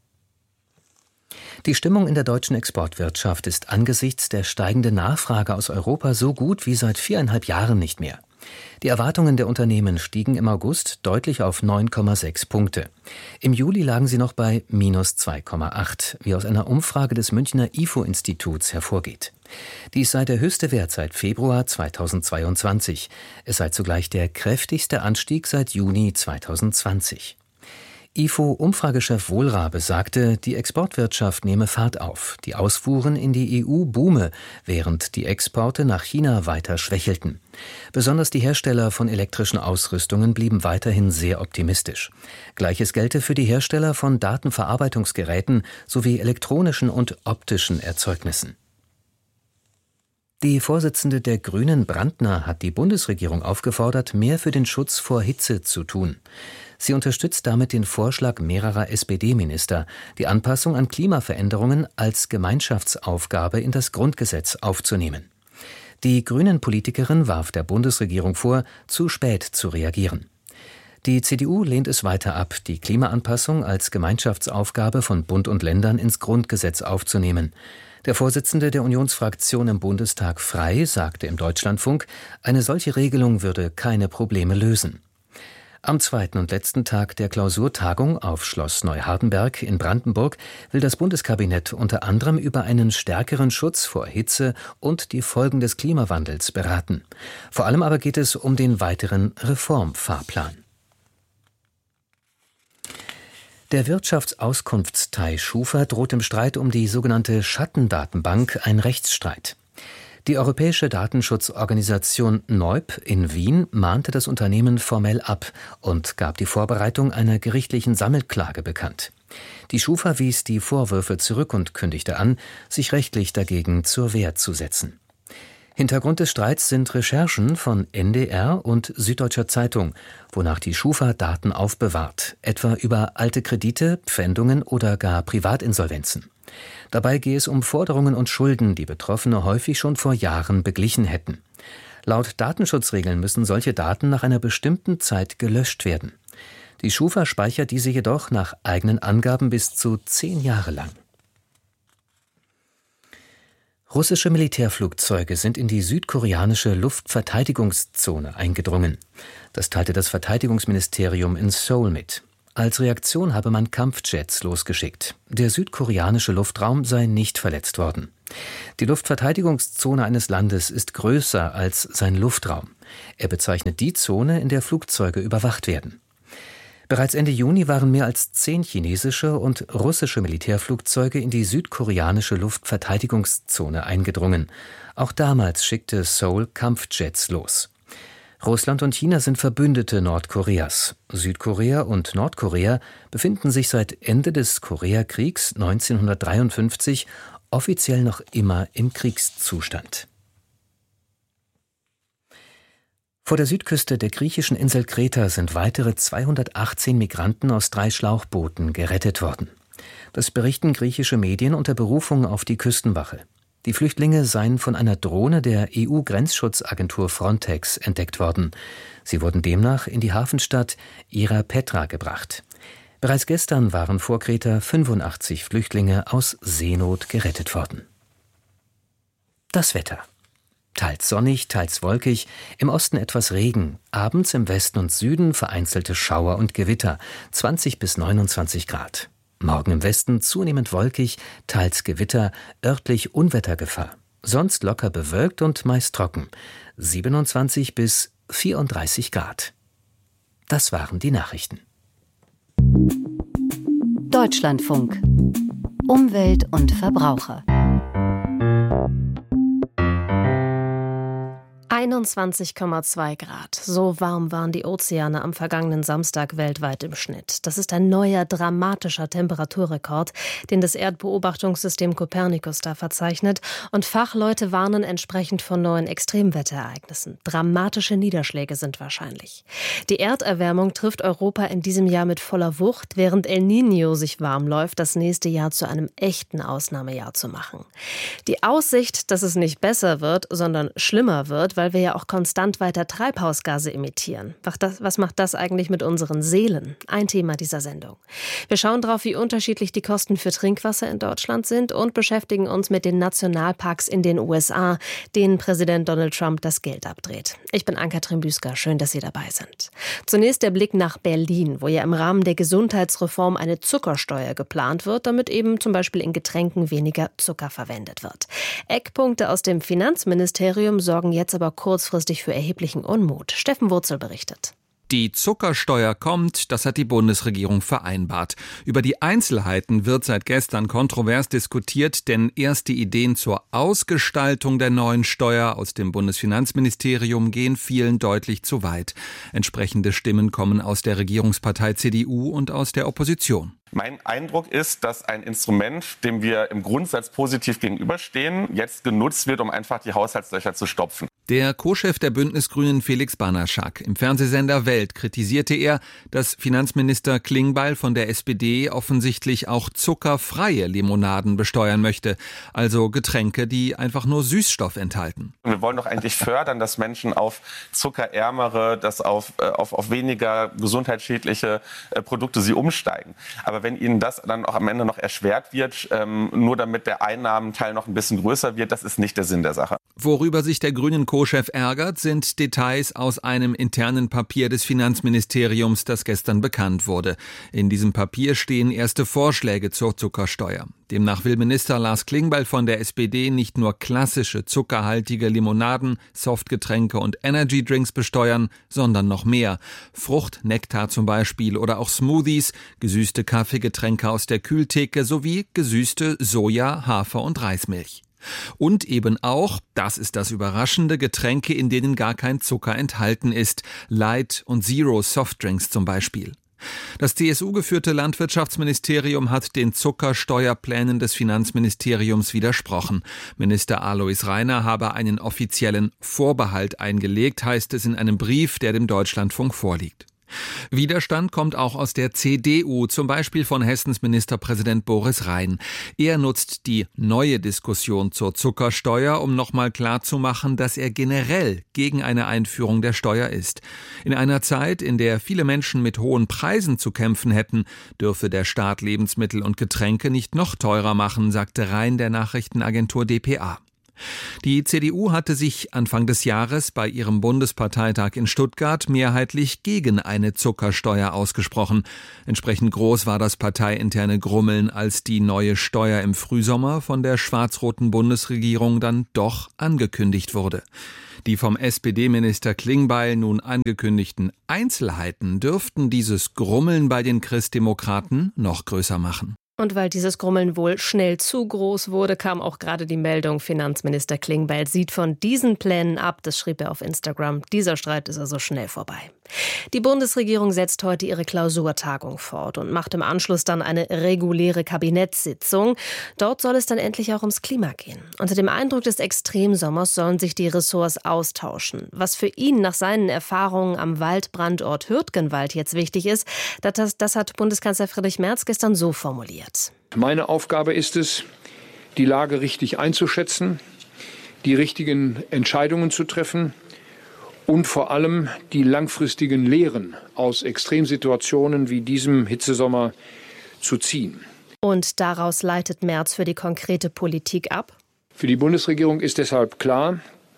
Die Stimmung in der deutschen Exportwirtschaft ist angesichts der steigenden Nachfrage aus Europa so gut wie seit viereinhalb Jahren nicht mehr. Die Erwartungen der Unternehmen stiegen im August deutlich auf neun Komma sechs Punkte. Im Juli lagen sie noch bei minus zwei Komma acht, wie aus einer Umfrage des Münchner I F O-Instituts hervorgeht. Dies sei der höchste Wert seit Februar zweitausendzweiundzwanzig. Es sei zugleich der kräftigste Anstieg seit Juni zweitausendzwanzig. I F O-Umfragechef Wohlrabe sagte, die Exportwirtschaft nehme Fahrt auf. Die Ausfuhren in die E U boome, während die Exporte nach China weiter schwächelten. Besonders die Hersteller von elektrischen Ausrüstungen blieben weiterhin sehr optimistisch. Gleiches gelte für die Hersteller von Datenverarbeitungsgeräten sowie elektronischen und optischen Erzeugnissen. Die Vorsitzende der Grünen, Brandner, hat die Bundesregierung aufgefordert, mehr für den Schutz vor Hitze zu tun. Sie unterstützt damit den Vorschlag mehrerer S P D-Minister, die Anpassung an Klimaveränderungen als Gemeinschaftsaufgabe in das Grundgesetz aufzunehmen. Die Grünen-Politikerin warf der Bundesregierung vor, zu spät zu reagieren. Die C D U lehnt es weiter ab, die Klimaanpassung als Gemeinschaftsaufgabe von Bund und Ländern ins Grundgesetz aufzunehmen. Der Vorsitzende der Unionsfraktion im Bundestag Frei sagte im Deutschlandfunk, eine solche Regelung würde keine Probleme lösen. Am zweiten und letzten Tag der Klausurtagung auf Schloss Neuhardenberg in Brandenburg will das Bundeskabinett unter anderem über einen stärkeren Schutz vor Hitze und die Folgen des Klimawandels beraten. Vor allem aber geht es um den weiteren Reformfahrplan. Der Wirtschaftsauskunftsteil Schufa droht im Streit um die sogenannte Schattendatenbank ein Rechtsstreit. Die europäische Datenschutzorganisation N O I P in Wien mahnte das Unternehmen formell ab und gab die Vorbereitung einer gerichtlichen Sammelklage bekannt. Die Schufa wies die Vorwürfe zurück und kündigte an, sich rechtlich dagegen zur Wehr zu setzen. Hintergrund des Streits sind Recherchen von N D R und Süddeutscher Zeitung, wonach die Schufa Daten aufbewahrt, etwa über alte Kredite, Pfändungen oder gar Privatinsolvenzen. Dabei gehe es um Forderungen und Schulden, die Betroffene häufig schon vor Jahren beglichen hätten. Laut Datenschutzregeln müssen solche Daten nach einer bestimmten Zeit gelöscht werden. Die Schufa speichert diese jedoch nach eigenen Angaben bis zu zehn Jahre lang. Russische Militärflugzeuge sind in die südkoreanische Luftverteidigungszone eingedrungen. Das teilte das Verteidigungsministerium in Seoul mit. Als Reaktion habe man Kampfjets losgeschickt. Der südkoreanische Luftraum sei nicht verletzt worden. Die Luftverteidigungszone eines Landes ist größer als sein Luftraum. Er bezeichnet die Zone, in der Flugzeuge überwacht werden. Bereits Ende Juni waren mehr als zehn chinesische und russische Militärflugzeuge in die südkoreanische Luftverteidigungszone eingedrungen. Auch damals schickte Seoul Kampfjets los. Russland und China sind Verbündete Nordkoreas. Südkorea und Nordkorea befinden sich seit Ende des Koreakriegs neunzehnhundertdreiundfünfzig offiziell noch immer im Kriegszustand. Vor der Südküste der griechischen Insel Kreta sind weitere zweihundertachtzehn Migranten aus drei Schlauchbooten gerettet worden. Das berichten griechische Medien unter Berufung auf die Küstenwache. Die Flüchtlinge seien von einer Drohne der E U-Grenzschutzagentur Frontex entdeckt worden. Sie wurden demnach in die Hafenstadt Ierapetra gebracht. Bereits gestern waren vor Kreta fünfundachtzig Flüchtlinge aus Seenot gerettet worden. Das Wetter. Teils sonnig, teils wolkig, im Osten etwas Regen, abends im Westen und Süden vereinzelte Schauer und Gewitter, zwanzig bis neunundzwanzig Grad. Morgen im Westen zunehmend wolkig, teils Gewitter, örtlich Unwettergefahr. Sonst locker bewölkt und meist trocken, siebenundzwanzig bis vierunddreißig Grad. Das waren die Nachrichten. Deutschlandfunk. Umwelt und Verbraucher. einundzwanzig Komma zwei Grad. So warm waren die Ozeane am vergangenen Samstag weltweit im Schnitt. Das ist ein neuer, dramatischer Temperaturrekord, den das Erdbeobachtungssystem Copernicus da verzeichnet. Und Fachleute warnen entsprechend von neuen Extremwetterereignissen. Dramatische Niederschläge sind wahrscheinlich. Die Erderwärmung trifft Europa in diesem Jahr mit voller Wucht, während El Niño sich warm läuft, das nächste Jahr zu einem echten Ausnahmejahr zu machen. Die Aussicht, dass es nicht besser wird, sondern schlimmer wird, weil wir ja auch konstant weiter Treibhausgase emittieren. Was macht das eigentlich mit unseren Seelen? Ein Thema dieser Sendung. Wir schauen drauf, wie unterschiedlich die Kosten für Trinkwasser in Deutschland sind und beschäftigen uns mit den Nationalparks in den U S A, denen Präsident Donald Trump das Geld abdreht. Ich bin Ann-Kathrin Büsker, schön, dass Sie dabei sind. Zunächst der Blick nach Berlin, wo ja im Rahmen der Gesundheitsreform eine Zuckersteuer geplant wird, damit eben zum Beispiel in Getränken weniger Zucker verwendet wird. Eckpunkte aus dem Finanzministerium sorgen jetzt aber kurzfristig für erheblichen Unmut. Steffen Wurzel berichtet. Die Zuckersteuer kommt, das hat die Bundesregierung vereinbart. Über die Einzelheiten wird seit gestern kontrovers diskutiert, denn erste Ideen zur Ausgestaltung der neuen Steuer aus dem Bundesfinanzministerium gehen vielen deutlich zu weit. Entsprechende Stimmen kommen aus der Regierungspartei C D U und aus der Opposition. Mein Eindruck ist, dass ein Instrument, dem wir im Grundsatz positiv gegenüberstehen, jetzt genutzt wird, um einfach die Haushaltslöcher zu stopfen. Der Co-Chef der Bündnisgrünen Felix Banaschak. Im Fernsehsender Welt kritisierte er, dass Finanzminister Klingbeil von der S P D offensichtlich auch zuckerfreie Limonaden besteuern möchte. Also Getränke, die einfach nur Süßstoff enthalten. Wir wollen doch eigentlich fördern, dass Menschen auf zuckerärmere, dass auf, auf, auf weniger gesundheitsschädliche Produkte sie umsteigen. Aber wenn ihnen das dann auch am Ende noch erschwert wird, ähm, nur damit der Einnahmenteil noch ein bisschen größer wird, das ist nicht der Sinn der Sache. Worüber sich der grünen Co-Chef ärgert, sind Details aus einem internen Papier des Finanzministeriums, das gestern bekannt wurde. In diesem Papier stehen erste Vorschläge zur Zuckersteuer. Demnach will Minister Lars Klingbeil von der S P D nicht nur klassische zuckerhaltige Limonaden, Softgetränke und Energydrinks besteuern, sondern noch mehr. Frucht, Nektar zum Beispiel oder auch Smoothies, gesüßte Kaffeegetränke aus der Kühltheke sowie gesüßte Soja-, Hafer- und Reismilch. Und eben auch, das ist das Überraschende, Getränke, in denen gar kein Zucker enthalten ist. Light- und Zero-Softdrinks zum Beispiel. Das C S U-geführte Landwirtschaftsministerium hat den Zuckersteuerplänen des Finanzministeriums widersprochen. Minister Alois Rainer habe einen offiziellen Vorbehalt eingelegt, heißt es in einem Brief, der dem Deutschlandfunk vorliegt. Widerstand kommt auch aus der C D U, zum Beispiel von Hessens Ministerpräsident Boris Rhein. Er nutzt die neue Diskussion zur Zuckersteuer, um nochmal klarzumachen, dass er generell gegen eine Einführung der Steuer ist. In einer Zeit, in der viele Menschen mit hohen Preisen zu kämpfen hätten, dürfe der Staat Lebensmittel und Getränke nicht noch teurer machen, sagte Rhein der Nachrichtenagentur D P A. Die C D U hatte sich Anfang des Jahres bei ihrem Bundesparteitag in Stuttgart mehrheitlich gegen eine Zuckersteuer ausgesprochen. Entsprechend groß war das parteiinterne Grummeln, als die neue Steuer im Frühsommer von der schwarz-roten Bundesregierung dann doch angekündigt wurde. Die vom S P D-Minister Klingbeil nun angekündigten Einzelheiten dürften dieses Grummeln bei den Christdemokraten noch größer machen. Und weil dieses Grummeln wohl schnell zu groß wurde, kam auch gerade die Meldung, Finanzminister Klingbeil sieht von diesen Plänen ab. Das schrieb er auf Instagram. Dieser Streit ist also schnell vorbei. Die Bundesregierung setzt heute ihre Klausurtagung fort und macht im Anschluss dann eine reguläre Kabinettssitzung. Dort soll es dann endlich auch ums Klima gehen. Unter dem Eindruck des Extremsommers sollen sich die Ressorts austauschen. Was für ihn nach seinen Erfahrungen am Waldbrandort Hürtgenwald jetzt wichtig ist, das, das hat Bundeskanzler Friedrich Merz gestern so formuliert. Meine Aufgabe ist es, die Lage richtig einzuschätzen, die richtigen Entscheidungen zu treffen und vor allem die langfristigen Lehren aus Extremsituationen wie diesem Hitzesommer zu ziehen. Und daraus leitet Merz für die konkrete Politik ab? Für die Bundesregierung ist deshalb klar,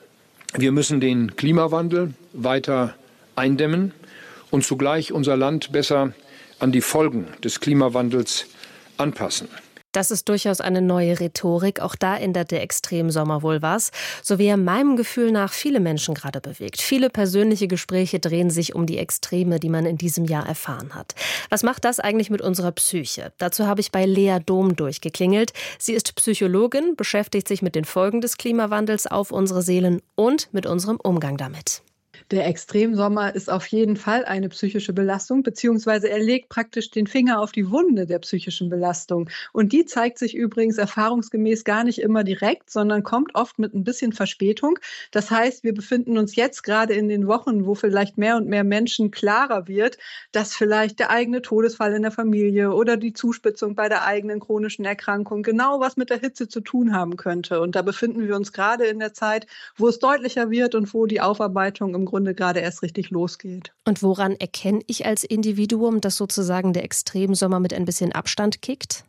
wir müssen den Klimawandel weiter eindämmen und zugleich unser Land besser an die Folgen des Klimawandels anpassen. Das ist durchaus eine neue Rhetorik. Auch da ändert der Extremsommer wohl was. So wie er meinem Gefühl nach viele Menschen gerade bewegt. Viele persönliche Gespräche drehen sich um die Extreme, die man in diesem Jahr erfahren hat. Was macht das eigentlich mit unserer Psyche? Dazu habe ich bei Lea Dom durchgeklingelt. Sie ist Psychologin, beschäftigt sich mit den Folgen des Klimawandels auf unsere Seelen und mit unserem Umgang damit. Der Extremsommer ist auf jeden Fall eine psychische Belastung, beziehungsweise er legt praktisch den Finger auf die Wunde der psychischen Belastung. Und die zeigt sich übrigens erfahrungsgemäß gar nicht immer direkt, sondern kommt oft mit ein bisschen Verspätung. Das heißt, wir befinden uns jetzt gerade in den Wochen, wo vielleicht mehr und mehr Menschen klarer wird, dass vielleicht der eigene Todesfall in der Familie oder die Zuspitzung bei der eigenen chronischen Erkrankung genau was mit der Hitze zu tun haben könnte. Und da befinden wir uns gerade in der Zeit, wo es deutlicher wird und wo die Aufarbeitung im Grunde gerade erst richtig losgeht. Und woran erkenne ich als Individuum, dass sozusagen der Extremsommer mit ein bisschen Abstand kickt?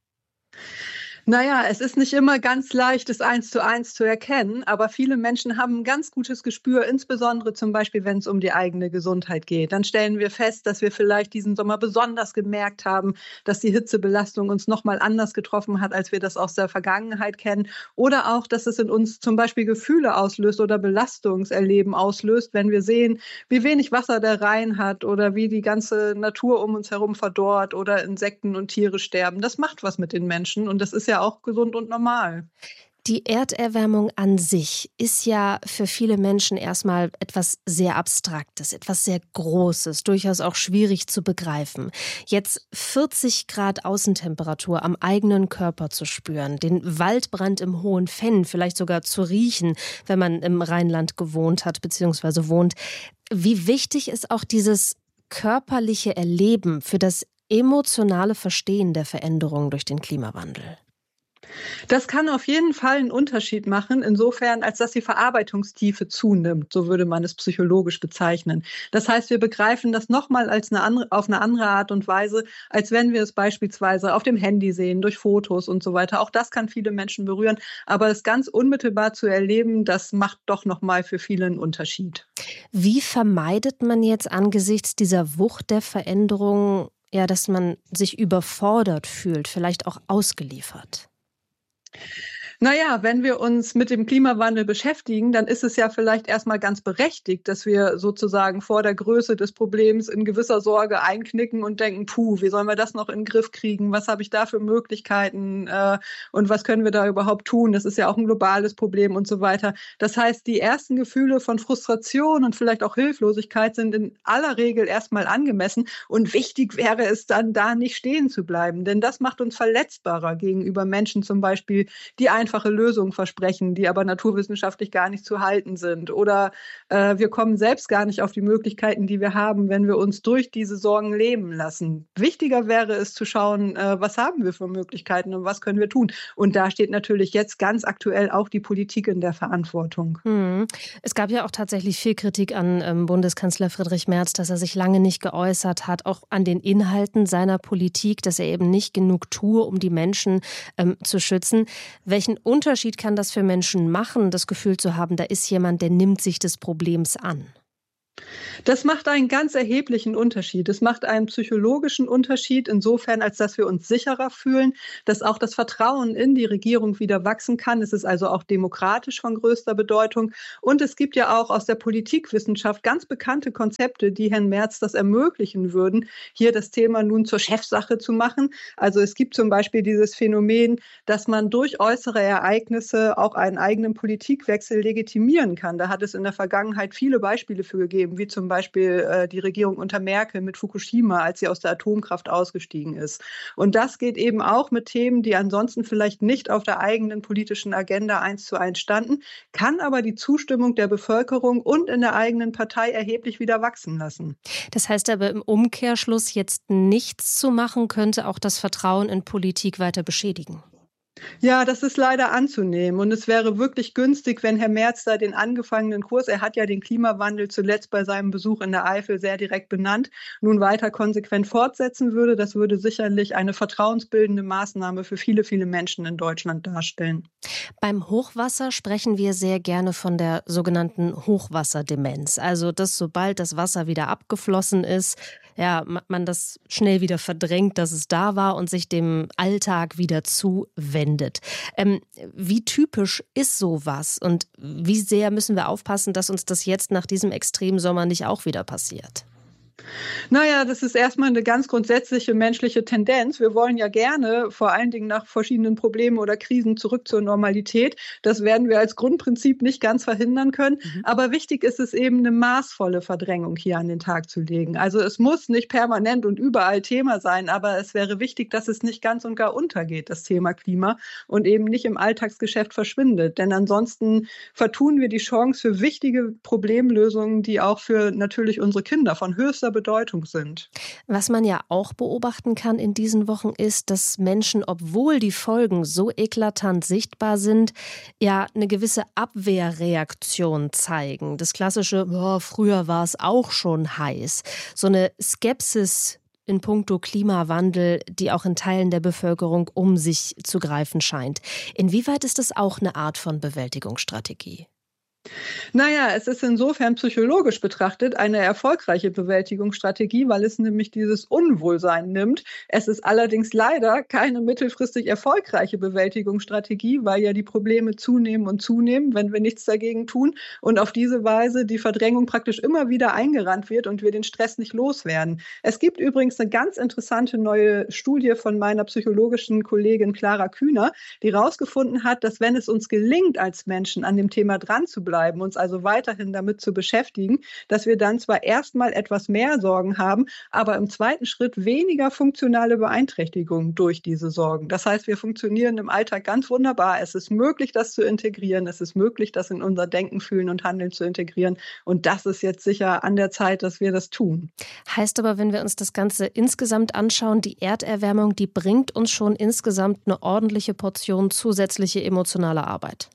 Naja, es ist nicht immer ganz leicht, es eins zu eins zu erkennen, aber viele Menschen haben ein ganz gutes Gespür, insbesondere zum Beispiel, wenn es um die eigene Gesundheit geht. Dann stellen wir fest, dass wir vielleicht diesen Sommer besonders gemerkt haben, dass die Hitzebelastung uns noch mal anders getroffen hat, als wir das aus der Vergangenheit kennen. Oder auch, dass es in uns zum Beispiel Gefühle auslöst oder Belastungserleben auslöst, wenn wir sehen, wie wenig Wasser der Rhein hat oder wie die ganze Natur um uns herum verdorrt oder Insekten und Tiere sterben. Das macht was mit den Menschen und das ist ja auch gesund und normal. Die Erderwärmung an sich ist ja für viele Menschen erstmal etwas sehr Abstraktes, etwas sehr Großes, durchaus auch schwierig zu begreifen. Jetzt vierzig Grad Außentemperatur am eigenen Körper zu spüren, den Waldbrand im Hohen Fenn vielleicht sogar zu riechen, wenn man im Rheinland gewohnt hat bzw. wohnt. Wie wichtig ist auch dieses körperliche Erleben für das emotionale Verstehen der Veränderungen durch den Klimawandel? Das kann auf jeden Fall einen Unterschied machen, insofern, als dass die Verarbeitungstiefe zunimmt, so würde man es psychologisch bezeichnen. Das heißt, wir begreifen das nochmal als eine andere, auf eine andere Art und Weise, als wenn wir es beispielsweise auf dem Handy sehen, durch Fotos und so weiter. Auch das kann viele Menschen berühren, aber es ganz unmittelbar zu erleben, das macht doch nochmal für viele einen Unterschied. Wie vermeidet man jetzt angesichts dieser Wucht der Veränderungen, ja, dass man sich überfordert fühlt, vielleicht auch ausgeliefert? Naja, wenn wir uns mit dem Klimawandel beschäftigen, dann ist es ja vielleicht erstmal ganz berechtigt, dass wir sozusagen vor der Größe des Problems in gewisser Sorge einknicken und denken, puh, wie sollen wir das noch in den Griff kriegen? Was habe ich da für Möglichkeiten äh, und was können wir da überhaupt tun? Das ist ja auch ein globales Problem und so weiter. Das heißt, die ersten Gefühle von Frustration und vielleicht auch Hilflosigkeit sind in aller Regel erstmal angemessen und wichtig wäre es dann, da nicht stehen zu bleiben, denn das macht uns verletzbarer gegenüber Menschen zum Beispiel, die einfache Lösungen versprechen, die aber naturwissenschaftlich gar nicht zu halten sind. Oder äh, wir kommen selbst gar nicht auf die Möglichkeiten, die wir haben, wenn wir uns durch diese Sorgen lähmen lassen. Wichtiger wäre es zu schauen, äh, was haben wir für Möglichkeiten und was können wir tun. Und da steht natürlich jetzt ganz aktuell auch die Politik in der Verantwortung. Hm. Es gab ja auch tatsächlich viel Kritik an ähm, Bundeskanzler Friedrich Merz, dass er sich lange nicht geäußert hat, auch an den Inhalten seiner Politik, dass er eben nicht genug tue, um die Menschen ähm, zu schützen. Welchen Unterschied kann das für Menschen machen, das Gefühl zu haben, da ist jemand, der nimmt sich des Problems an? Das macht einen ganz erheblichen Unterschied. Es macht einen psychologischen Unterschied insofern, als dass wir uns sicherer fühlen, dass auch das Vertrauen in die Regierung wieder wachsen kann. Es ist also auch demokratisch von größter Bedeutung. Und es gibt ja auch aus der Politikwissenschaft ganz bekannte Konzepte, die Herrn Merz das ermöglichen würden, hier das Thema nun zur Chefsache zu machen. Also es gibt zum Beispiel dieses Phänomen, dass man durch äußere Ereignisse auch einen eigenen Politikwechsel legitimieren kann. Da hat es in der Vergangenheit viele Beispiele für gegeben, wie zum Beispiel äh, die Regierung unter Merkel mit Fukushima, als sie aus der Atomkraft ausgestiegen ist. Und das geht eben auch mit Themen, die ansonsten vielleicht nicht auf der eigenen politischen Agenda eins zu eins standen, kann aber die Zustimmung der Bevölkerung und in der eigenen Partei erheblich wieder wachsen lassen. Das heißt aber im Umkehrschluss, jetzt nichts zu machen, könnte auch das Vertrauen in Politik weiter beschädigen. Ja, das ist leider anzunehmen. Und es wäre wirklich günstig, wenn Herr Merz da den angefangenen Kurs, er hat ja den Klimawandel zuletzt bei seinem Besuch in der Eifel sehr direkt benannt, nun weiter konsequent fortsetzen würde. Das würde sicherlich eine vertrauensbildende Maßnahme für viele, viele Menschen in Deutschland darstellen. Beim Hochwasser sprechen wir sehr gerne von der sogenannten Hochwasserdemenz. Also, dass sobald das Wasser wieder abgeflossen ist, ja, man das schnell wieder verdrängt, dass es da war und sich dem Alltag wieder zuwendet. Ähm, wie typisch ist sowas und wie sehr müssen wir aufpassen, dass uns das jetzt nach diesem Extremsommer nicht auch wieder passiert? Naja, das ist erstmal eine ganz grundsätzliche menschliche Tendenz. Wir wollen ja gerne vor allen Dingen nach verschiedenen Problemen oder Krisen zurück zur Normalität. Das werden wir als Grundprinzip nicht ganz verhindern können. Mhm. Aber wichtig ist es eben, eine maßvolle Verdrängung hier an den Tag zu legen. Also es muss nicht permanent und überall Thema sein, aber es wäre wichtig, dass es nicht ganz und gar untergeht, das Thema Klima, und eben nicht im Alltagsgeschäft verschwindet. Denn ansonsten vertun wir die Chance für wichtige Problemlösungen, die auch für natürlich unsere Kinder von höchster Bedeutung sind. Was man ja auch beobachten kann in diesen Wochen ist, dass Menschen, obwohl die Folgen so eklatant sichtbar sind, ja eine gewisse Abwehrreaktion zeigen. Das klassische, oh, früher war es auch schon heiß. So eine Skepsis in puncto Klimawandel, die auch in Teilen der Bevölkerung um sich zu greifen scheint. Inwieweit ist das auch eine Art von Bewältigungsstrategie? Naja, es ist insofern psychologisch betrachtet eine erfolgreiche Bewältigungsstrategie, weil es nämlich dieses Unwohlsein nimmt. Es ist allerdings leider keine mittelfristig erfolgreiche Bewältigungsstrategie, weil ja die Probleme zunehmen und zunehmen, wenn wir nichts dagegen tun und auf diese Weise die Verdrängung praktisch immer wieder eingerannt wird und wir den Stress nicht loswerden. Es gibt übrigens eine ganz interessante neue Studie von meiner psychologischen Kollegin Clara Kühner, die herausgefunden hat, dass wenn es uns gelingt, als Menschen an dem Thema dran zu bleiben, uns also weiterhin damit zu beschäftigen, dass wir dann zwar erstmal etwas mehr Sorgen haben, aber im zweiten Schritt weniger funktionale Beeinträchtigungen durch diese Sorgen. Das heißt, wir funktionieren im Alltag ganz wunderbar. Es ist möglich, das zu integrieren. Es ist möglich, das in unser Denken, Fühlen und Handeln zu integrieren. Und das ist jetzt sicher an der Zeit, dass wir das tun. Heißt aber, wenn wir uns das Ganze insgesamt anschauen, die Erderwärmung, die bringt uns schon insgesamt eine ordentliche Portion zusätzliche emotionale Arbeit.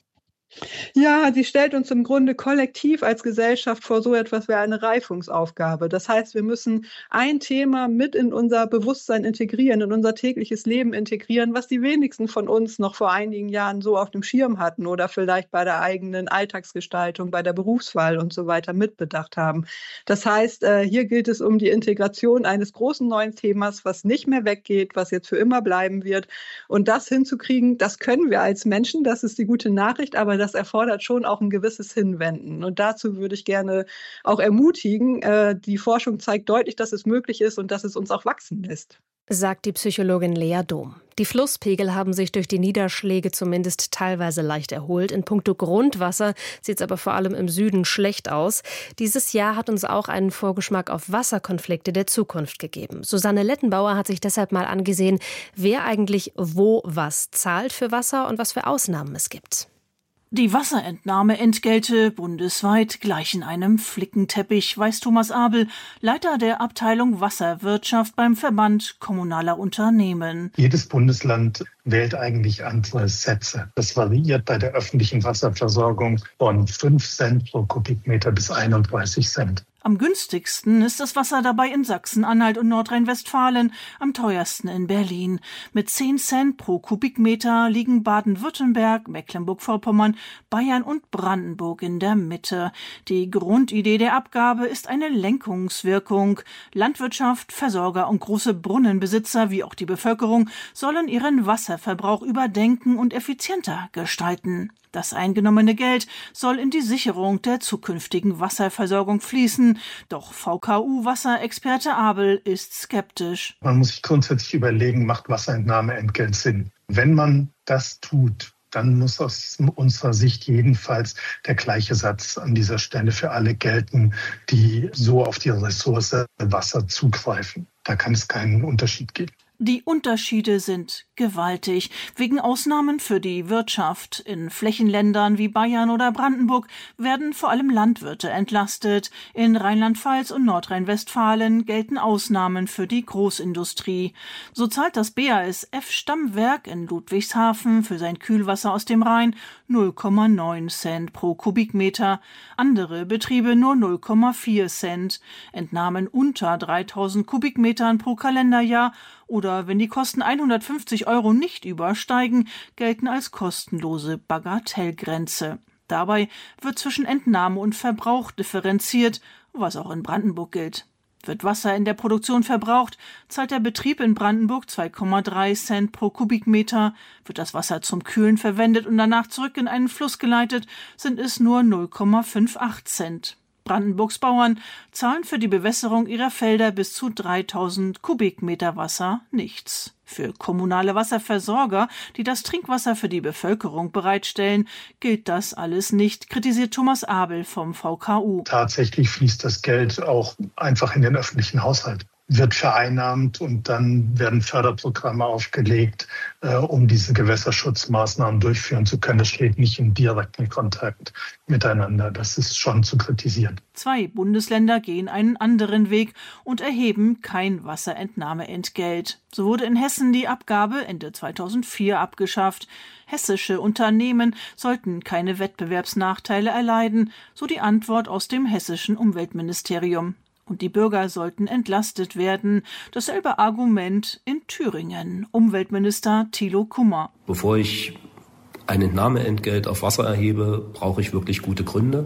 Ja, sie stellt uns im Grunde kollektiv als Gesellschaft vor so etwas wie eine Reifungsaufgabe. Das heißt, wir müssen ein Thema mit in unser Bewusstsein integrieren, in unser tägliches Leben integrieren, was die wenigsten von uns noch vor einigen Jahren so auf dem Schirm hatten oder vielleicht bei der eigenen Alltagsgestaltung, bei der Berufswahl und so weiter mitbedacht haben. Das heißt, hier gilt es um die Integration eines großen neuen Themas, was nicht mehr weggeht, was jetzt für immer bleiben wird. Und das hinzukriegen, das können wir als Menschen, das ist die gute Nachricht, aber das erfordert schon auch ein gewisses Hinwenden. Und dazu würde ich gerne auch ermutigen. Die Forschung zeigt deutlich, dass es möglich ist und dass es uns auch wachsen lässt. Sagt die Psychologin Lea Dom. Die Flusspegel haben sich durch die Niederschläge zumindest teilweise leicht erholt. In puncto Grundwasser sieht es aber vor allem im Süden schlecht aus. Dieses Jahr hat uns auch einen Vorgeschmack auf Wasserkonflikte der Zukunft gegeben. Susanne Lettenbauer hat sich deshalb mal angesehen, wer eigentlich wo was zahlt für Wasser und was für Ausnahmen es gibt. Die Wasserentnahmeentgelte bundesweit gleichen einem Flickenteppich, weiß Thomas Abel, Leiter der Abteilung Wasserwirtschaft beim Verband Kommunaler Unternehmen. Jedes Bundesland wählt eigentlich andere Sätze. Das variiert bei der öffentlichen Wasserversorgung von fünf Cent pro Kubikmeter bis einunddreißig Cent. Am günstigsten ist das Wasser dabei in Sachsen-Anhalt und Nordrhein-Westfalen, am teuersten in Berlin. Mit zehn Cent pro Kubikmeter liegen Baden-Württemberg, Mecklenburg-Vorpommern, Bayern und Brandenburg in der Mitte. Die Grundidee der Abgabe ist eine Lenkungswirkung. Landwirtschaft, Versorger und große Brunnenbesitzer wie auch die Bevölkerung sollen ihren Wasserverbrauch überdenken und effizienter gestalten. Das eingenommene Geld soll in die Sicherung der zukünftigen Wasserversorgung fließen. Doch V K U-Wasserexperte Abel ist skeptisch. Man muss sich grundsätzlich überlegen, macht Wasserentnahmeentgelt Sinn? Wenn man das tut, dann muss aus unserer Sicht jedenfalls der gleiche Satz an dieser Stelle für alle gelten, die so auf die Ressource Wasser zugreifen. Da kann es keinen Unterschied geben. Die Unterschiede sind gewaltig. Wegen Ausnahmen für die Wirtschaft in Flächenländern wie Bayern oder Brandenburg werden vor allem Landwirte entlastet. In Rheinland-Pfalz und Nordrhein-Westfalen gelten Ausnahmen für die Großindustrie. So zahlt das B A S F-Stammwerk in Ludwigshafen für sein Kühlwasser aus dem Rhein null Komma neun Cent pro Kubikmeter. Andere Betriebe nur null Komma vier Cent. Entnahmen unter dreitausend Kubikmetern pro Kalenderjahr oder wenn die Kosten hundertfünfzig Euro nicht übersteigen, gelten als kostenlose Bagatellgrenze. Dabei wird zwischen Entnahme und Verbrauch differenziert, was auch in Brandenburg gilt. Wird Wasser in der Produktion verbraucht, zahlt der Betrieb in Brandenburg zwei Komma drei Cent pro Kubikmeter. Wird das Wasser zum Kühlen verwendet und danach zurück in einen Fluss geleitet, sind es nur null Komma achtundfünfzig Cent. Brandenburgs Bauern zahlen für die Bewässerung ihrer Felder bis zu dreitausend Kubikmeter Wasser nichts. Für kommunale Wasserversorger, die das Trinkwasser für die Bevölkerung bereitstellen, gilt das alles nicht, kritisiert Thomas Abel vom V K U. Tatsächlich fließt das Geld auch einfach in den öffentlichen Haushalt, wird vereinnahmt und dann werden Förderprogramme aufgelegt, äh, um diese Gewässerschutzmaßnahmen durchführen zu können. Das steht nicht in direkten Kontakt miteinander. Das ist schon zu kritisieren. Zwei Bundesländer gehen einen anderen Weg und erheben kein Wasserentnahmeentgelt. So wurde in Hessen die Abgabe Ende zweitausendvier abgeschafft. Hessische Unternehmen sollten keine Wettbewerbsnachteile erleiden, so die Antwort aus dem hessischen Umweltministerium. Und die Bürger sollten entlastet werden. Dasselbe Argument in Thüringen. Umweltminister Thilo Kummer. Bevor ich ein Entnahmeentgelt auf Wasser erhebe, brauche ich wirklich gute Gründe.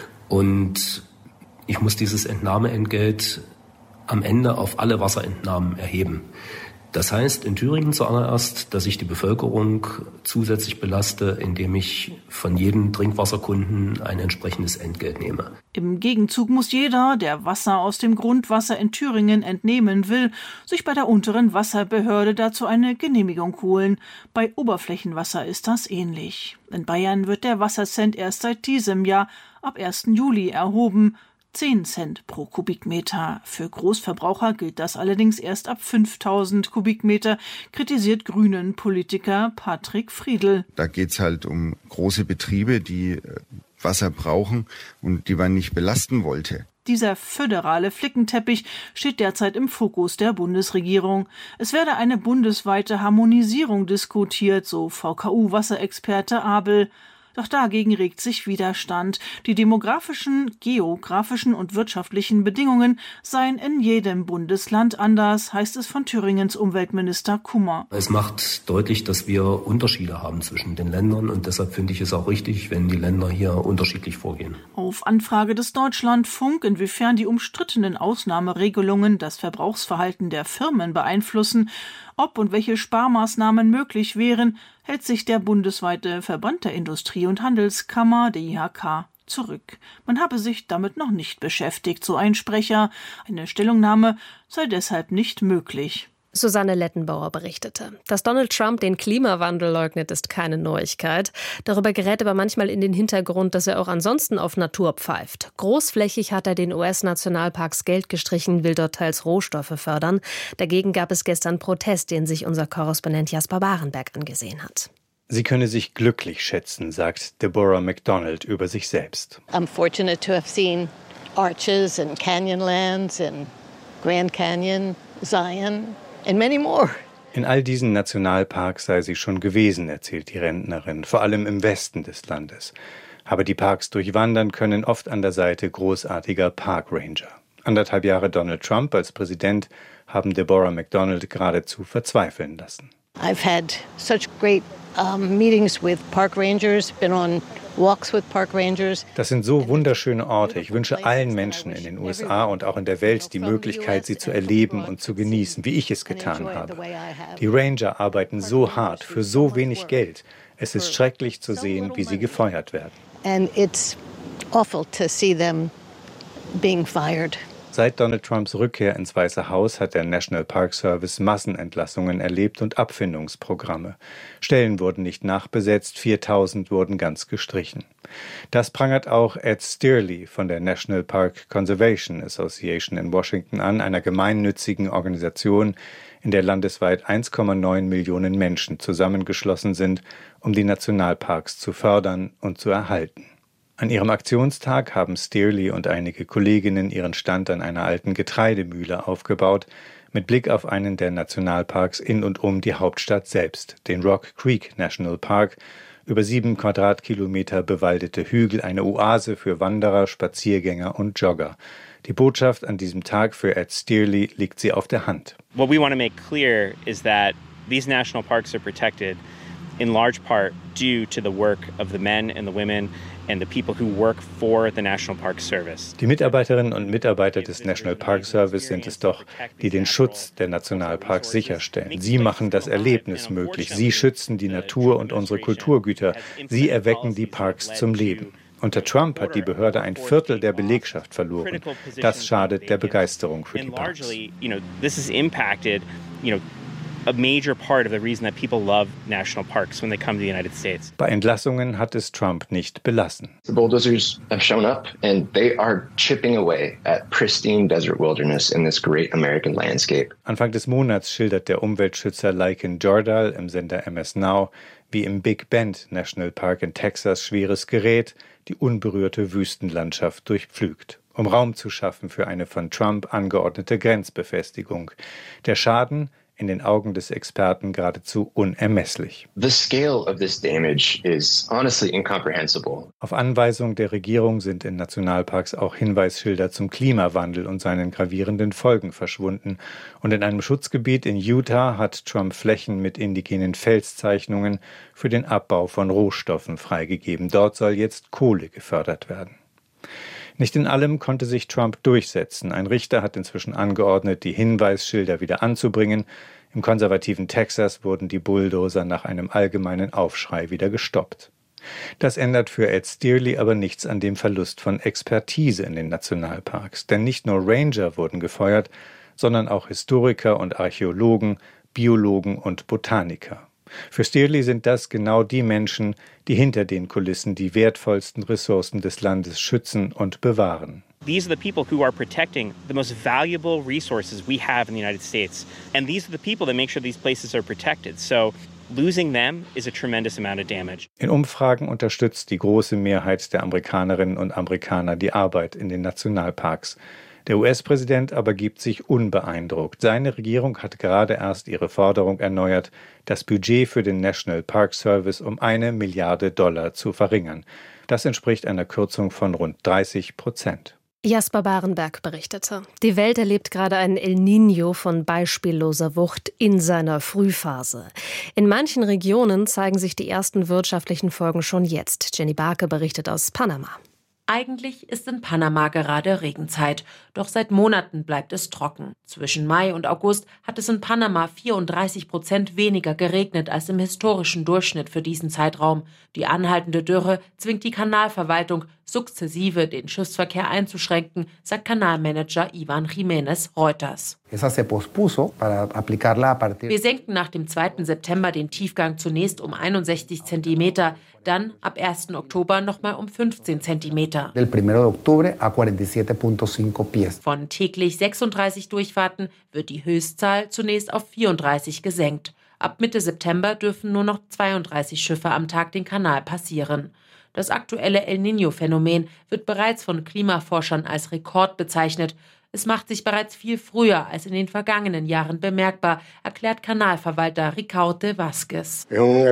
Und ich muss dieses Entnahmeentgelt am Ende auf alle Wasserentnahmen erheben. Das heißt in Thüringen zuallererst, dass ich die Bevölkerung zusätzlich belaste, indem ich von jedem Trinkwasserkunden ein entsprechendes Entgelt nehme. Im Gegenzug muss jeder, der Wasser aus dem Grundwasser in Thüringen entnehmen will, sich bei der unteren Wasserbehörde dazu eine Genehmigung holen. Bei Oberflächenwasser ist das ähnlich. In Bayern wird der Wassercent erst seit diesem Jahr ab ersten Juli erhoben. zehn Cent pro Kubikmeter. Für Großverbraucher gilt das allerdings erst ab fünftausend Kubikmeter, kritisiert Grünen-Politiker Patrick Friedl. Da geht's halt um große Betriebe, die Wasser brauchen und die man nicht belasten wollte. Dieser föderale Flickenteppich steht derzeit im Fokus der Bundesregierung. Es werde eine bundesweite Harmonisierung diskutiert, so V K U-Wasserexperte Abel. Doch dagegen regt sich Widerstand. Die demografischen, geografischen und wirtschaftlichen Bedingungen seien in jedem Bundesland anders, heißt es von Thüringens Umweltminister Kummer. Es macht deutlich, dass wir Unterschiede haben zwischen den Ländern und deshalb finde ich es auch richtig, wenn die Länder hier unterschiedlich vorgehen. Auf Anfrage des Deutschlandfunk, inwiefern die umstrittenen Ausnahmeregelungen das Verbrauchsverhalten der Firmen beeinflussen, ob und welche Sparmaßnahmen möglich wären, hält sich der bundesweite Verband der Industrie- und Handelskammer, der I H K, zurück. Man habe sich damit noch nicht beschäftigt, so ein Sprecher. Eine Stellungnahme sei deshalb nicht möglich. Susanne Lettenbauer berichtete. Dass Donald Trump den Klimawandel leugnet, ist keine Neuigkeit. Darüber gerät aber manchmal in den Hintergrund, dass er auch ansonsten auf Natur pfeift. Großflächig hat er den U S-Nationalparks Geld gestrichen, will dort teils Rohstoffe fördern. Dagegen gab es gestern Protest, den sich unser Korrespondent Jasper Barenberg angesehen hat. Sie könne sich glücklich schätzen, sagt Deborah McDonald über sich selbst. I'm fortunate to have seen Arches and Canyonlands and Grand Canyon, Zion and many more. In all diesen Nationalparks sei sie schon gewesen, erzählt die Rentnerin, vor allem im Westen des Landes. Aber die Parks durchwandern können oft an der Seite großartiger Parkranger. Anderthalb Jahre Donald Trump als Präsident haben Deborah McDonald geradezu verzweifeln lassen. I've had such great um, meetings with park rangers, been on walks with park rangers. Das sind so wunderschöne Orte. Ich wünsche allen Menschen in den U S A und auch in der Welt die Möglichkeit, sie zu erleben und zu genießen, wie ich es getan habe. Die Ranger arbeiten so hart für so wenig Geld. Es ist schrecklich zu sehen, wie sie gefeuert werden. And it's awful to see them being fired. Seit Donald Trumps Rückkehr ins Weiße Haus hat der National Park Service Massenentlassungen erlebt und Abfindungsprogramme. Stellen wurden nicht nachbesetzt, viertausend wurden ganz gestrichen. Das prangert auch Ed Stearley von der National Park Conservation Association in Washington an, einer gemeinnützigen Organisation, in der landesweit eins Komma neun Millionen Menschen zusammengeschlossen sind, um die Nationalparks zu fördern und zu erhalten. An ihrem Aktionstag haben Stearley und einige Kolleginnen ihren Stand an einer alten Getreidemühle aufgebaut, mit Blick auf einen der Nationalparks in und um die Hauptstadt selbst, den Rock Creek National Park, über sieben Quadratkilometer bewaldete Hügel, eine Oase für Wanderer, Spaziergänger und Jogger. Die Botschaft an diesem Tag für Ed Stearley liegt sie auf der Hand. What we want to make clear is that these national parks are protected in large part due to the work of the men and the women and the people who work for the National Park Service. Die Mitarbeiterinnen und Mitarbeiter des National Park Service sind es doch, die den Schutz der Nationalparks sicherstellen. Sie machen das Erlebnis möglich. Sie schützen die Natur und unsere Kulturgüter. Sie erwecken die Parks zum Leben. Unter Trump hat die Behörde ein Viertel der Belegschaft verloren. Das schadet der Begeisterung für die Parks. A major part of the reason that people love national parks when they come to the United States. Bei Entlassungen hat es Trump nicht belassen. The bulldozers have shown up and they are chipping away at pristine desert wilderness in this great American landscape. Anfang des Monats schildert der Umweltschützer Lycan Jordal im Sender M S Now, wie im Big Bend National Park in Texas schweres Gerät die unberührte Wüstenlandschaft durchpflügt, um Raum zu schaffen für eine von Trump angeordnete Grenzbefestigung. Der Schaden in den Augen des Experten geradezu unermesslich. The scale of this damage is honestly incomprehensible. Auf Anweisung der Regierung sind in Nationalparks auch Hinweisschilder zum Klimawandel und seinen gravierenden Folgen verschwunden. Und in einem Schutzgebiet in Utah hat Trump Flächen mit indigenen Felszeichnungen für den Abbau von Rohstoffen freigegeben. Dort soll jetzt Kohle gefördert werden. Nicht in allem konnte sich Trump durchsetzen. Ein Richter hat inzwischen angeordnet, die Hinweisschilder wieder anzubringen. Im konservativen Texas wurden die Bulldozer nach einem allgemeinen Aufschrei wieder gestoppt. Das ändert für Ed Stearley aber nichts an dem Verlust von Expertise in den Nationalparks. Denn nicht nur Ranger wurden gefeuert, sondern auch Historiker und Archäologen, Biologen und Botaniker. Für Stearley sind das genau die Menschen, die hinter den Kulissen die wertvollsten Ressourcen des Landes schützen und bewahren. These are the people who are protecting the most valuable resources we have in the United States. And these are the people that make sure these places are protected. So losing them is a tremendous amount of damage. In Umfragen unterstützt die große Mehrheit der Amerikanerinnen und Amerikaner die Arbeit in den Nationalparks. Der U S-Präsident aber gibt sich unbeeindruckt. Seine Regierung hat gerade erst ihre Forderung erneuert, das Budget für den National Park Service um eine Milliarde Dollar zu verringern. Das entspricht einer Kürzung von rund dreißig Prozent. Jasper Barenberg berichtete. Die Welt erlebt gerade ein El Niño von beispielloser Wucht in seiner Frühphase. In manchen Regionen zeigen sich die ersten wirtschaftlichen Folgen schon jetzt. Jenny Barke berichtet aus Panama. Eigentlich ist in Panama gerade Regenzeit, doch seit Monaten bleibt es trocken. Zwischen Mai und August hat es in Panama vierunddreißig Prozent weniger geregnet als im historischen Durchschnitt für diesen Zeitraum. Die anhaltende Dürre zwingt die Kanalverwaltung, sukzessive den Schiffsverkehr einzuschränken, sagt Kanalmanager Ivan Jiménez Reuters. Wir senken nach dem zweiten September den Tiefgang zunächst um einundsechzig Zentimeter, dann ab ersten Oktober nochmal um fünfzehn Zentimeter. Von täglich sechsunddreißig Durchfahrten wird die Höchstzahl zunächst auf vierunddreißig gesenkt. Ab Mitte September dürfen nur noch zweiunddreißig Schiffe am Tag den Kanal passieren. Das aktuelle El Niño-Phänomen wird bereits von Klimaforschern als Rekord bezeichnet. Es macht sich bereits viel früher als in den vergangenen Jahren bemerkbar, erklärt Kanalverwalter Ricaurte Vázquez.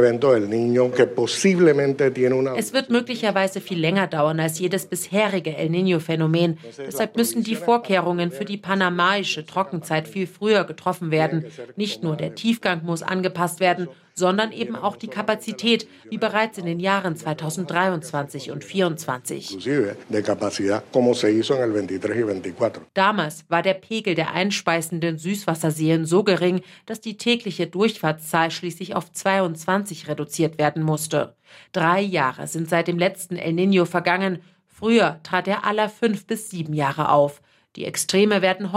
Es wird möglicherweise viel länger dauern als jedes bisherige El Niño-Phänomen. Deshalb müssen die Vorkehrungen für die panamaische Trockenzeit viel früher getroffen werden. Nicht nur der Tiefgang muss angepasst werden, sondern eben auch die Kapazität, wie bereits in den Jahren zweitausenddreiundzwanzig und zweitausendvierundzwanzig. Damals war der Pegel der einspeisenden Süßwasserseen so gering, dass die tägliche Durchfahrtszahl schließlich auf zweiundzwanzig reduziert werden musste. Drei Jahre sind seit dem letzten El Niño vergangen. Früher trat er aller fünf bis sieben Jahre auf. Die Extreme werden